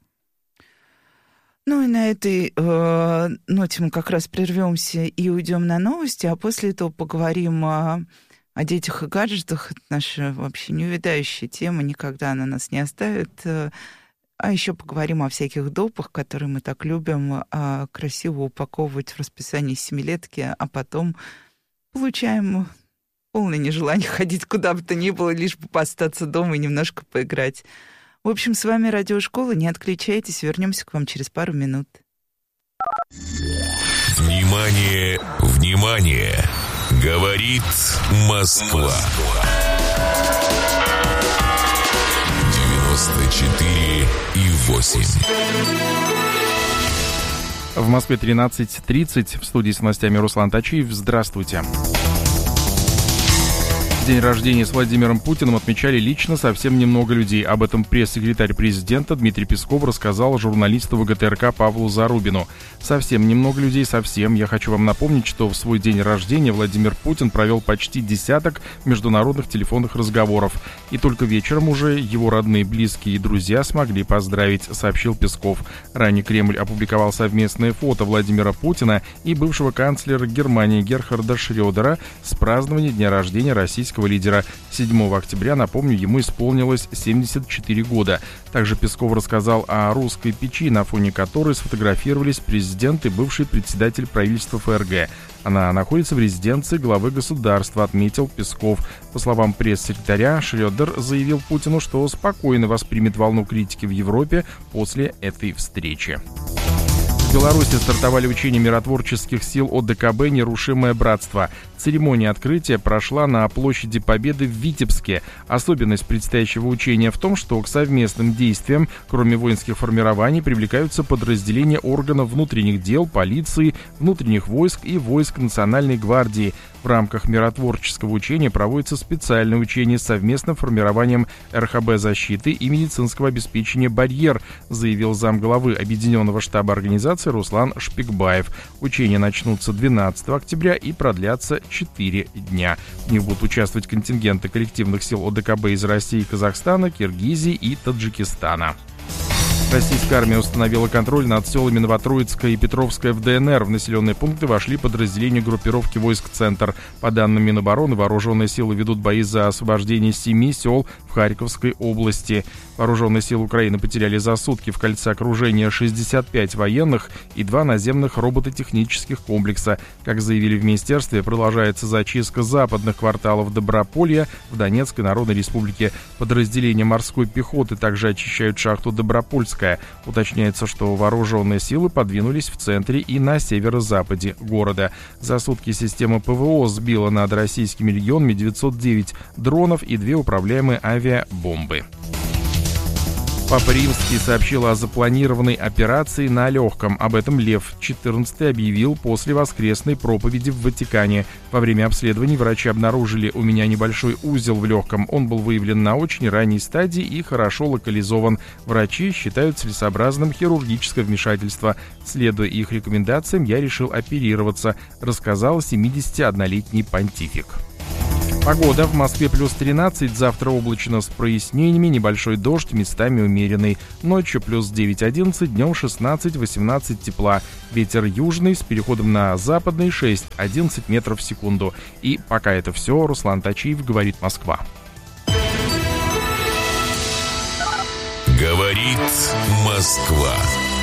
Ну и на этой э, ноте мы как раз прервемся и уйдем на новости, а после этого поговорим о, о детях и гаджетах. Это наша вообще неувядающая тема, никогда она нас не оставит. А еще поговорим о всяких допах, которые мы так любим, а красиво упаковывать в расписание семилетки, а потом получаем полное нежелание ходить куда бы то ни было, лишь бы остаться дома и немножко поиграть. В общем, с вами Радиошкола. Не отключайтесь, вернемся к вам через пару минут. Внимание, внимание! Говорит Москва. девяносто четыре и восемь. В Москве тринадцать тридцать. В студии с новостями Руслан Тачиев. Здравствуйте. День рождения с Владимиром Путиным отмечали лично совсем немного людей. Об этом пресс-секретарь президента Дмитрий Песков рассказал журналисту ВГТРК Павлу Зарубину. Совсем немного людей, совсем. Я хочу вам напомнить, что в свой день рождения Владимир Путин провел почти десяток международных телефонных разговоров. И только вечером уже его родные, близкие и друзья смогли поздравить, сообщил Песков. Ранее Кремль опубликовал совместное фото Владимира Путина и бывшего канцлера Германии Герхарда Шрёдера с празднования дня рождения российского лидера. седьмого октября, напомню, ему исполнилось семьдесят четыре года. Также Песков рассказал о русской печи, на фоне которой сфотографировались президент и бывший председатель правительства ФРГ. Она находится в резиденции главы государства, отметил Песков. По словам пресс-секретаря, Шрёдер заявил Путину, что спокойно воспримет волну критики в Европе после этой встречи. В Беларуси стартовали учения миротворческих сил ОДКБ «Нерушимое братство». Церемония открытия прошла на площади Победы в Витебске. Особенность предстоящего учения в том, что к совместным действиям, кроме воинских формирований, привлекаются подразделения органов внутренних дел, полиции, внутренних войск и войск Национальной гвардии. В рамках миротворческого учения проводится специальное учение с совместным формированием эр ха бэ защиты и медицинского обеспечения «Барьер», заявил замглавы Объединенного штаба организации Руслан Шпикбаев. Учения начнутся двенадцатого октября и продлятся четыре дня. В них будут участвовать контингенты коллективных сил ОДКБ из России, Казахстана, Киргизии и Таджикистана. Российская армия установила контроль над селами Новотроицкая и Петровская в ДНР. В населенные пункты вошли подразделения группировки войск «Центр». По данным Минобороны, вооруженные силы ведут бои за освобождение семи сел в Харьковской области. Вооруженные силы Украины потеряли за сутки в кольце окружения шестьдесят пять военных и два наземных робототехнических комплекса. Как заявили в министерстве, продолжается зачистка западных кварталов Доброполья в Донецкой Народной Республике. Подразделения морской пехоты также очищают шахту Добропольская. Уточняется, что вооруженные силы подвинулись в центре и на северо-западе города. За сутки система ПВО сбила над российскими регионами девятьсот девять дронов и две управляемые авиабомбы. Папа Римский сообщил о запланированной операции на легком. Об этом Лев четырнадцатый объявил после воскресной проповеди в Ватикане. Во время обследований врачи обнаружили у меня небольшой узел в легком. Он был выявлен на очень ранней стадии и хорошо локализован. Врачи считают целесообразным хирургическое вмешательство. Следуя их рекомендациям, я решил оперироваться, рассказал семидесятиоднолетний понтифик. Погода. В Москве плюс тринадцать, завтра облачно с прояснениями, небольшой дождь, местами умеренный. Ночью плюс девять-одиннадцать, днем шестнадцать-восемнадцать тепла. Ветер южный с переходом на западный шесть-одиннадцать метров в секунду. И пока это все, Руслан Тачиев, говорит Москва. Говорит Москва.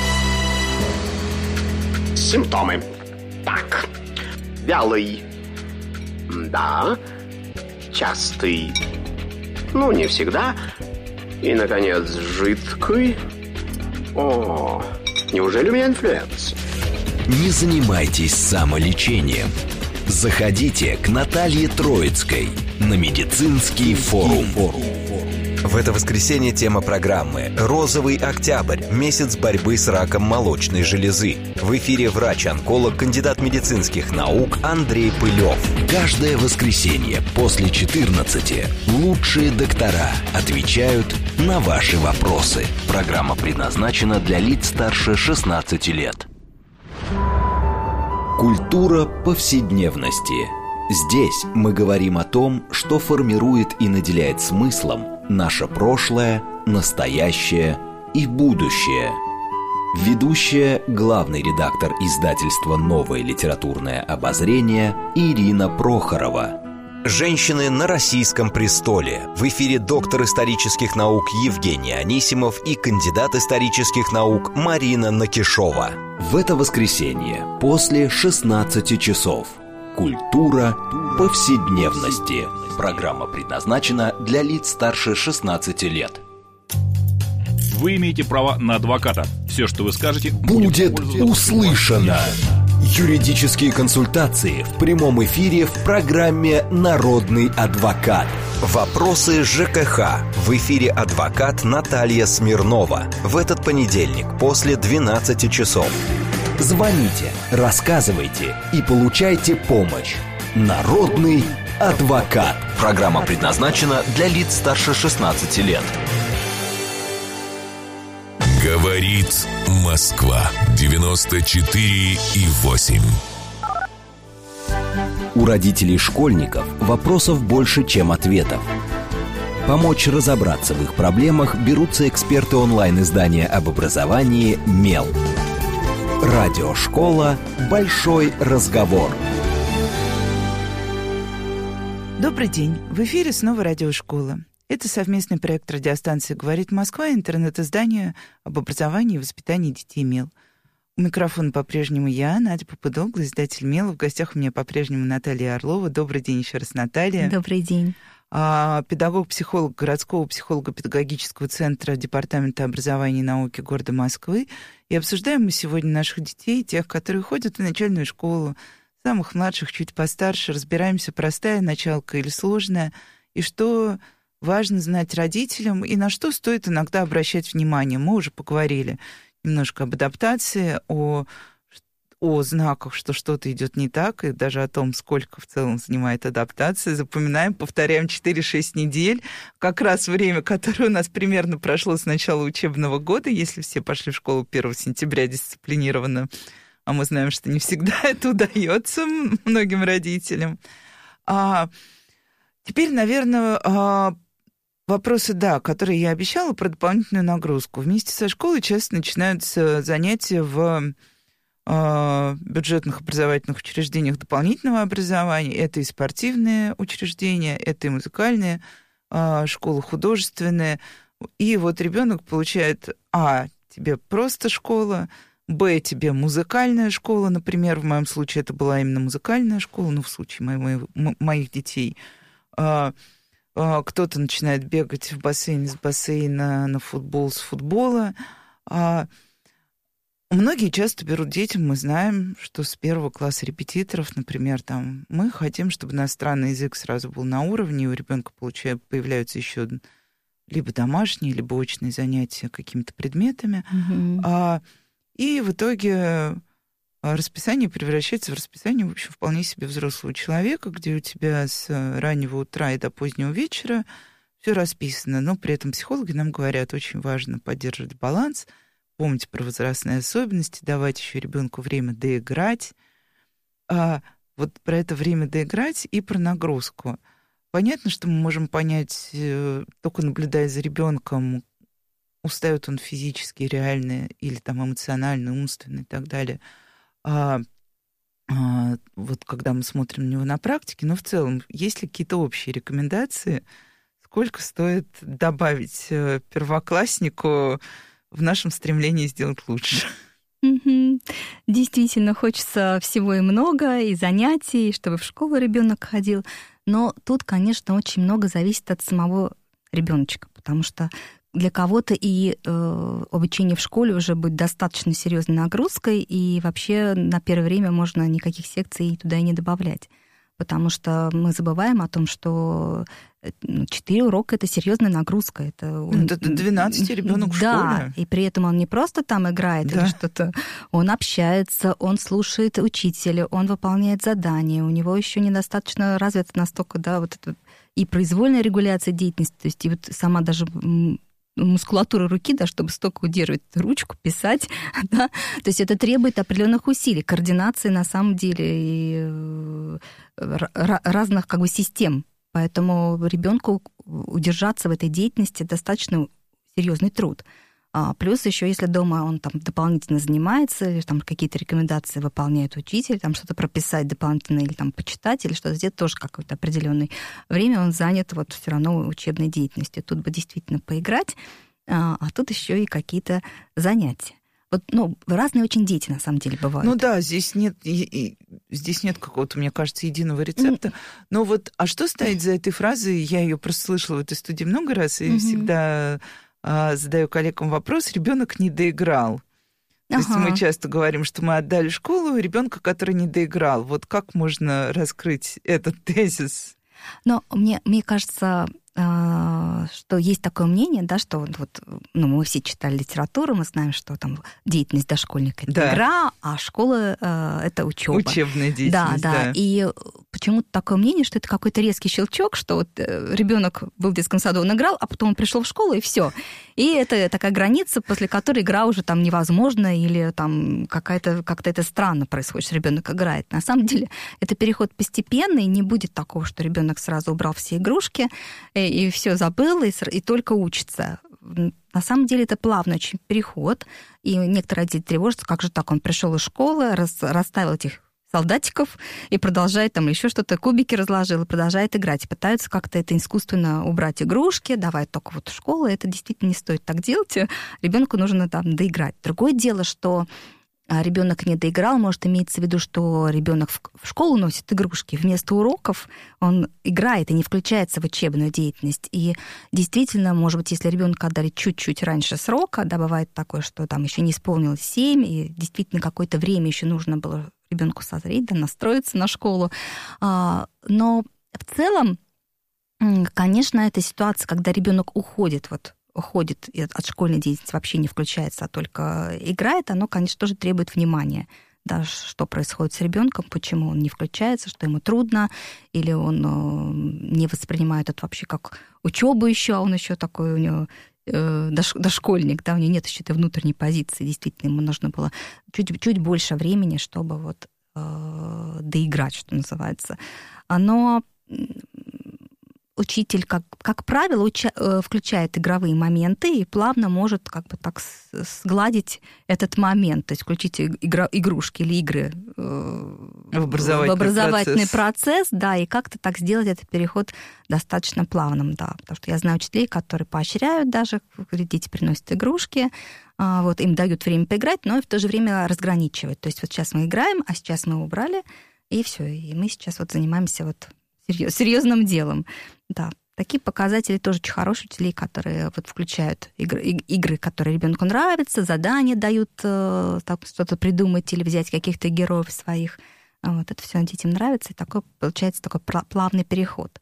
Симптомы. Так. Вялый. Да. Частый, ну, не всегда. И, наконец, жидкий. О, неужели у меня инфлюенс? Не занимайтесь самолечением. Заходите к Наталье Троицкой на медицинский форум. В это воскресенье тема программы «Розовый октябрь. Месяц борьбы с раком молочной железы». В эфире врач-онколог, кандидат медицинских наук Андрей Пылев. Каждое воскресенье после четырнадцати лучшие доктора отвечают на ваши вопросы. Программа предназначена для лиц старше шестнадцати лет. Культура повседневности. Здесь мы говорим о том, что формирует и наделяет смыслом наше прошлое, настоящее и будущее. Ведущая, главный редактор издательства «Новое литературное обозрение» Ирина Прохорова. Женщины на российском престоле. В эфире доктор исторических наук Евгений Анисимов и кандидат исторических наук Марина Накишова. В это воскресенье после шестнадцати часов. Культура повседневности. Программа предназначена для лиц старше шестнадцати лет. Вы имеете право на адвоката. Все, что вы скажете, будет, будет услышано. Юридические консультации в прямом эфире в программе «Народный адвокат». Вопросы ЖКХ. В эфире адвокат Наталья Смирнова. В этот понедельник после двенадцати часов. Звоните, рассказывайте и получайте помощь. Народный адвокат. Программа предназначена для лиц старше шестнадцати лет. Говорит Москва. девяносто четыре и восемь. У родителей школьников вопросов больше, чем ответов. Помочь разобраться в их проблемах берутся эксперты онлайн-издания об образовании «Мел». Радиошкола «Большой разговор». Добрый день. В эфире снова радиошкола. Это совместный проект радиостанции «Говорит Москва» и интернет-издание об образовании и воспитании детей «Мел». У микрофона по-прежнему я, Надя Попудогла, издатель «Мела». В гостях у меня по-прежнему Наталья Орлова. Добрый день еще раз, Наталья. Добрый день. Педагог-психолог городского психолого-педагогического центра Департамента образования и науки города Москвы. И обсуждаем мы сегодня наших детей, тех, которые ходят в начальную школу, самых младших, чуть постарше. Разбираемся, простая началка или сложная, и что важно знать родителям, и на что стоит иногда обращать внимание. Мы уже поговорили немножко об адаптации, о, о знаках, что что-то идет не так, и даже о том, сколько в целом занимает адаптация. Запоминаем, повторяем четыре-шесть недель, как раз время, которое у нас примерно прошло с начала учебного года, если все пошли в школу первого сентября дисциплинированно. А мы знаем, что не всегда это удается многим родителям. А теперь, наверное, вопросы, да, которые я обещала, про дополнительную нагрузку. Вместе со школой часто начинаются занятия в э, бюджетных образовательных учреждениях дополнительного образования. Это и спортивные учреждения, это и музыкальные, э, школы художественные. И вот ребенок получает, а, тебе просто школа, б, тебе музыкальная школа, например, в моем случае это была именно музыкальная школа, ну, в случае моих, моих детей. Э, Кто-то начинает бегать в бассейн, из бассейна на футбол, с футбола. Многие часто берут детям, мы знаем, что с первого класса репетиторов, например, там, мы хотим, чтобы иностранный язык сразу был на уровне, и у ребенка появляются еще либо домашние, либо очные занятия какими-то предметами. Mm-hmm. И в итоге расписание превращается в расписание, в общем, вполне себе взрослого человека, где у тебя с раннего утра и до позднего вечера все расписано. Но при этом психологи нам говорят, очень важно поддерживать баланс, помнить про возрастные особенности, давать еще ребенку время доиграть. А вот про это время доиграть и про нагрузку. Понятно, что мы можем понять, только наблюдая за ребенком, устает он физически, реально, или там эмоционально, умственно и так далее. А, а, вот когда мы смотрим на него на практике, но в целом, есть ли какие-то общие рекомендации, сколько стоит добавить первокласснику в нашем стремлении сделать лучше? Mm-hmm. Действительно, хочется всего и много, и занятий, чтобы в школу ребенок ходил. Но тут, конечно, очень много зависит от самого ребеночка, потому что для кого-то и э, обучение в школе уже будет достаточно серьезной нагрузкой, и вообще на первое время можно никаких секций туда и не добавлять. Потому что мы забываем о том, что четыре урока — это серьезная нагрузка. Это, он, это двенадцать ребенок в да, школе. И при этом он не просто там играет, да, или что-то. Он общается, он слушает учителя, он выполняет задания. У него еще недостаточно развита настолько, да, вот это и произвольная регуляция деятельности, то есть и вот сама даже мускулатура руки, да, чтобы столько удерживать ручку, писать, да, то есть это требует определенных усилий, координации на самом деле и разных как бы систем, поэтому ребенку удержаться в этой деятельности достаточно серьезный труд. А плюс еще, если дома он там дополнительно занимается, или там какие-то рекомендации выполняет учитель, там что-то прописать дополнительно или там почитать, или что-то сделать, тоже какое-то определенное время он занят вот все равно учебной деятельностью. Тут бы действительно поиграть, а, а тут еще и какие-то занятия. Вот, ну, разные очень дети, на самом деле, бывают. Ну да, здесь нет, здесь нет какого-то, мне кажется, единого рецепта. Но вот, а что стоит за этой фразой? Я ее просто слышала в этой студии много раз, и mm-hmm. всегда задаю коллегам вопрос: ребенок не доиграл. То ага. есть мы часто говорим, что мы отдали школу ребенка, который не доиграл. Вот как можно раскрыть этот тезис? Но мне, мне кажется, что есть такое мнение, да, что вот, ну, мы все читали литературу, мы знаем, что там деятельность дошкольника — это да. игра, а школа — это учеба. Учебная деятельность, да, да. да. И почему-то такое мнение, что это какой-то резкий щелчок, что вот ребенок был в детском саду, он играл, а потом он пришел в школу, и все. И это такая граница, после которой игра уже там невозможна, или там какая-то, как-то это странно происходит, что ребенок играет. На самом деле это переход постепенный, не будет такого, что ребенок сразу убрал все игрушки, и все забыл, и, и только учится. На самом деле это плавный очень переход, и некоторые родители тревожатся, как же так, он пришел из школы, рас, расставил этих солдатиков и продолжает там еще что-то, кубики разложил, и продолжает играть. И пытаются как-то это искусственно убрать игрушки, давай только вот в школу. Это действительно не стоит так делать. Ребенку нужно там доиграть. Другое дело, что ребенок не доиграл, может иметься в виду, что ребенок в школу носит игрушки, вместо уроков он играет и не включается в учебную деятельность. И действительно, может быть, если ребенка отдали чуть-чуть раньше срока, да, бывает такое, что там еще не исполнилось семь, и действительно какое-то время еще нужно было ребенку созреть, да, настроиться на школу. Но в целом, конечно, это ситуация, когда ребенок уходит вот уходит от школьной деятельности, вообще не включается, а только играет, оно, конечно, тоже требует внимания. Да, что происходит с ребенком, почему он не включается, что ему трудно, или он не воспринимает это вообще как учебу еще, а он еще такой у него дошкольник, да, у него нет еще этой внутренней позиции. Действительно, ему нужно было чуть, чуть больше времени, чтобы вот э, доиграть, что называется. Но учитель, как, как правило, уча, включает игровые моменты и плавно может как бы так сгладить этот момент, то есть включить игра, игрушки или игры в образовательный, в образовательный процесс. процесс, да, и как-то так сделать этот переход достаточно плавным, да, потому что я знаю учителей, которые поощряют даже, дети приносят игрушки, вот, им дают время поиграть, но и в то же время разграничивают, то есть вот сейчас мы играем, а сейчас мы убрали, и все, и мы сейчас вот занимаемся вот серьезным делом. Да, такие показатели тоже очень хорошие учителей, которые вот включают игры, игры, которые ребенку нравятся, задания дают так, что-то придумать или взять каких-то героев своих. Вот это все детям нравится, и такой получается такой плавный переход.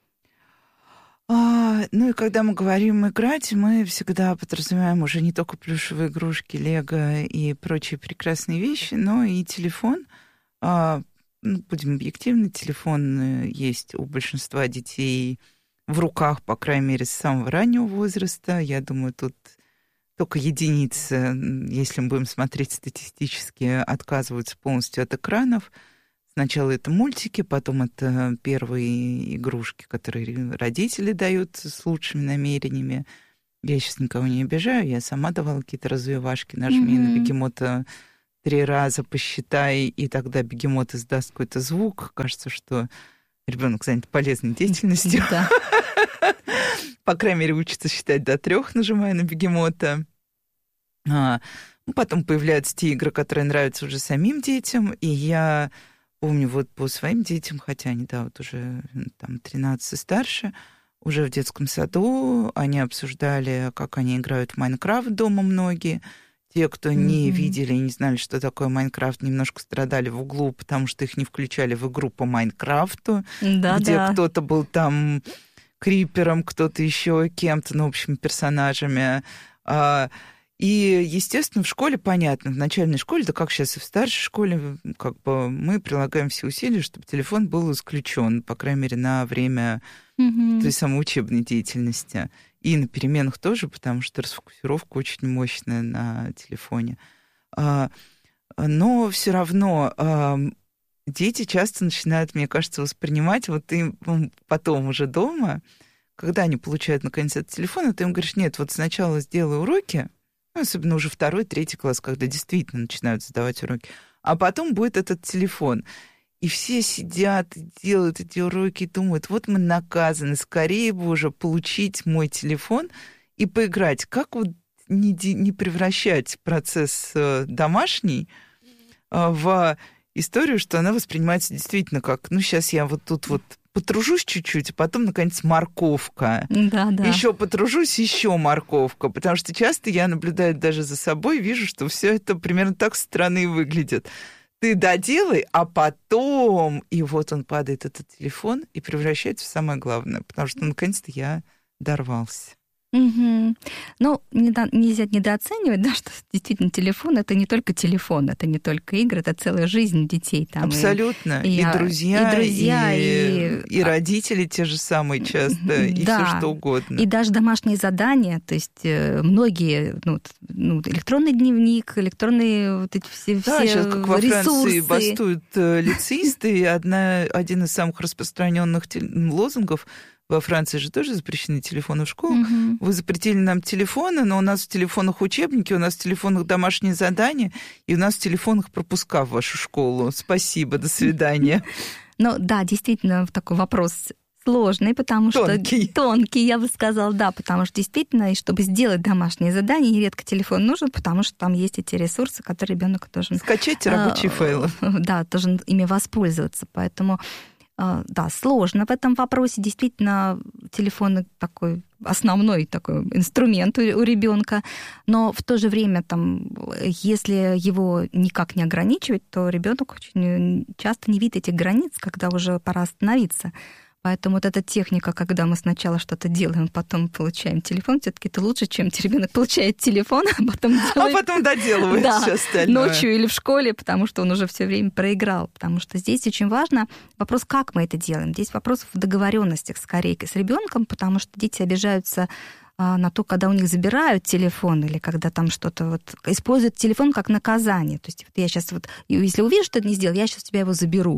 А, ну и когда мы говорим играть, мы всегда подразумеваем уже не только плюшевые игрушки, лего и прочие прекрасные вещи, но и телефон. А, ну, будем объективны, телефон есть у большинства детей в руках, по крайней мере, с самого раннего возраста. Я думаю, тут только единицы, если мы будем смотреть статистически, отказываются полностью от экранов. Сначала это мультики, потом это первые игрушки, которые родители дают с лучшими намерениями. Я сейчас никого не обижаю, я сама давала какие-то развивашки, нажми mm-hmm. на бегемота три раза, посчитай, и тогда бегемот издаст какой-то звук. Кажется, что ребенок занят полезной деятельностью. По крайней мере, учится считать до трех, нажимая на бегемота. Потом появляются те игры, которые нравятся уже самим детям, и я помню вот по своим детям, хотя они, да, вот уже там тринадцать и старше, уже в детском саду они обсуждали, как они играют в Майнкрафт дома многие. Те, кто mm-hmm. не видели и не знали, что такое Майнкрафт, немножко страдали в углу, потому что их не включали в игру по Майнкрафту, да, где да. кто-то был там крипером, кто-то еще кем-то, ну, в общем, персонажами. И, естественно, в школе понятно, в начальной школе, да как сейчас и в старшей школе, как бы мы прилагаем все усилия, чтобы телефон был исключен, по крайней мере, на время mm-hmm. той самой учебной деятельности. И на переменах тоже, потому что расфокусировка очень мощная на телефоне. Но все равно дети часто начинают, мне кажется, воспринимать, вот им потом уже дома, когда они получают, наконец, этот телефон, ты им говоришь, нет, вот сначала сделай уроки, ну, особенно уже второй, третий класс, когда действительно начинают задавать уроки, а потом будет этот телефон. И все сидят и делают эти уроки и думают, вот мы наказаны, скорее бы уже получить мой телефон и поиграть. Как вот не, не превращать процесс домашний в историю, что она воспринимается действительно как, ну, сейчас я вот тут вот потружусь чуть-чуть, а потом, наконец, морковка. Да, да. Еще потружусь, еще морковка. Потому что часто я наблюдаю даже за собой, вижу, что все это примерно так со стороны выглядит. Ты доделай, а потом... И вот он падает, этот телефон, и превращается в самое главное. Потому что, наконец-то, я дорвался. Угу. Ну, недо, нельзя недооценивать, да, что действительно телефон — это не только телефон, это не только игры, это целая жизнь детей. Там, абсолютно. И, и, и друзья, и, друзья и, и... и родители те же самые часто, и да. все что угодно. И даже домашние задания, то есть многие, ну, ну электронный дневник, электронные вот эти все, да, все сейчас, как во ресурсы. Франции бастуют лицеисты, и одна, один из самых распространенных лозунгов — во Франции же тоже запрещены телефоны в школах. Угу. Вы запретили нам телефоны, но у нас в телефонах учебники, у нас в телефонах домашние задания, и у нас в телефонах пропуска в вашу школу. Спасибо, до свидания. Ну да, действительно, такой вопрос сложный, потому что... Тонкий. Тонкий, я бы сказала, да, потому что действительно, и чтобы сделать домашние задания, нередко телефон нужен, потому что там есть эти ресурсы, которые ребенок должен... Скачать рабочие файлы. Да, должен ими воспользоваться, поэтому... Да, сложно в этом вопросе. Действительно, телефон такой основной такой инструмент у, у ребенка, но в то же время, там, если его никак не ограничивать, то ребенок очень часто не видит этих границ, когда уже пора остановиться. Поэтому вот эта техника, когда мы сначала что-то делаем, потом получаем телефон, все-таки это лучше, чем ребенок получает телефон, а потом делает... А потом доделывает да, все остальное. Ночью или в школе, потому что он уже все время проиграл. Потому что здесь очень важно вопрос, как мы это делаем. Здесь вопрос в договоренностях скорее с ребенком, потому что дети обижаются на то, когда у них забирают телефон или когда там что-то вот используют телефон как наказание. То есть вот я сейчас вот, если увижу, что ты не сделал, я сейчас у тебя его заберу.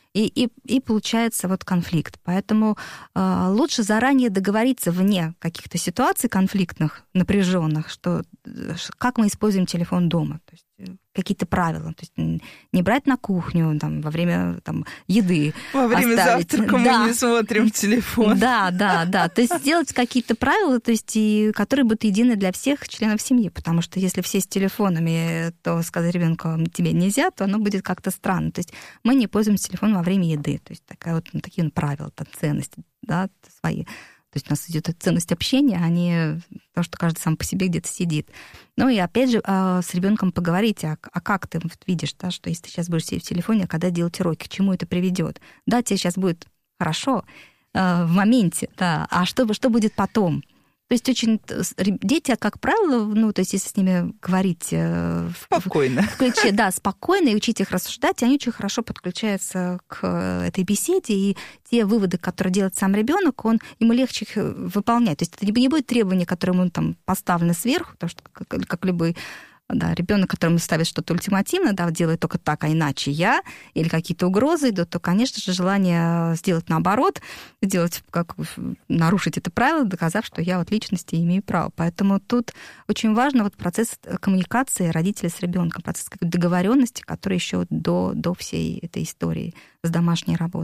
И, и, и получается вот конфликт. Поэтому э, лучше заранее договориться вне каких-то ситуаций конфликтных, напряженных, что как мы используем телефон дома. То есть какие-то правила. То есть не брать на кухню там, во время там, еды. Во время оставить. завтрака мы да. не смотрим телефон. Да, да, да. То есть сделать какие-то правила, то есть, и, которые будут едины для всех членов семьи. Потому что если все с телефонами, то сказать ребенку тебе нельзя, то оно будет как-то странно. То есть мы не пользуемся телефоном во время еды. То есть такая вот, ну, такие правила, там, ценности, да, свои. То есть у нас идет ценность общения, а не то, что каждый сам по себе где-то сидит. Ну и опять же с ребенком поговорить, а, а как ты видишь, да, что если ты сейчас будешь сидеть в телефоне, а когда делать уроки, к чему это приведет? Да, тебе сейчас будет хорошо в моменте, да, а что, что будет потом? То есть очень дети, как правило, ну, то есть если с ними говорить спокойно, в ключе, да, спокойно, и учить их рассуждать, они очень хорошо подключаются к этой беседе, и те выводы, которые делает сам ребенок, он, ему легче их выполнять. То есть это не будет требования, которые ему там поставлены сверху, потому что как, как любой да, ребенок, которому ставит что-то ультимативно, да, делает только так, а иначе я, или какие-то угрозы идут, то, конечно же, желание сделать наоборот, сделать, как, нарушить это правило, доказав, что я вот личности имею право. Поэтому тут очень важно вот процесс коммуникации родителя с ребенком, процесс договоренности, который еще до, до всей этой истории с домашней работой.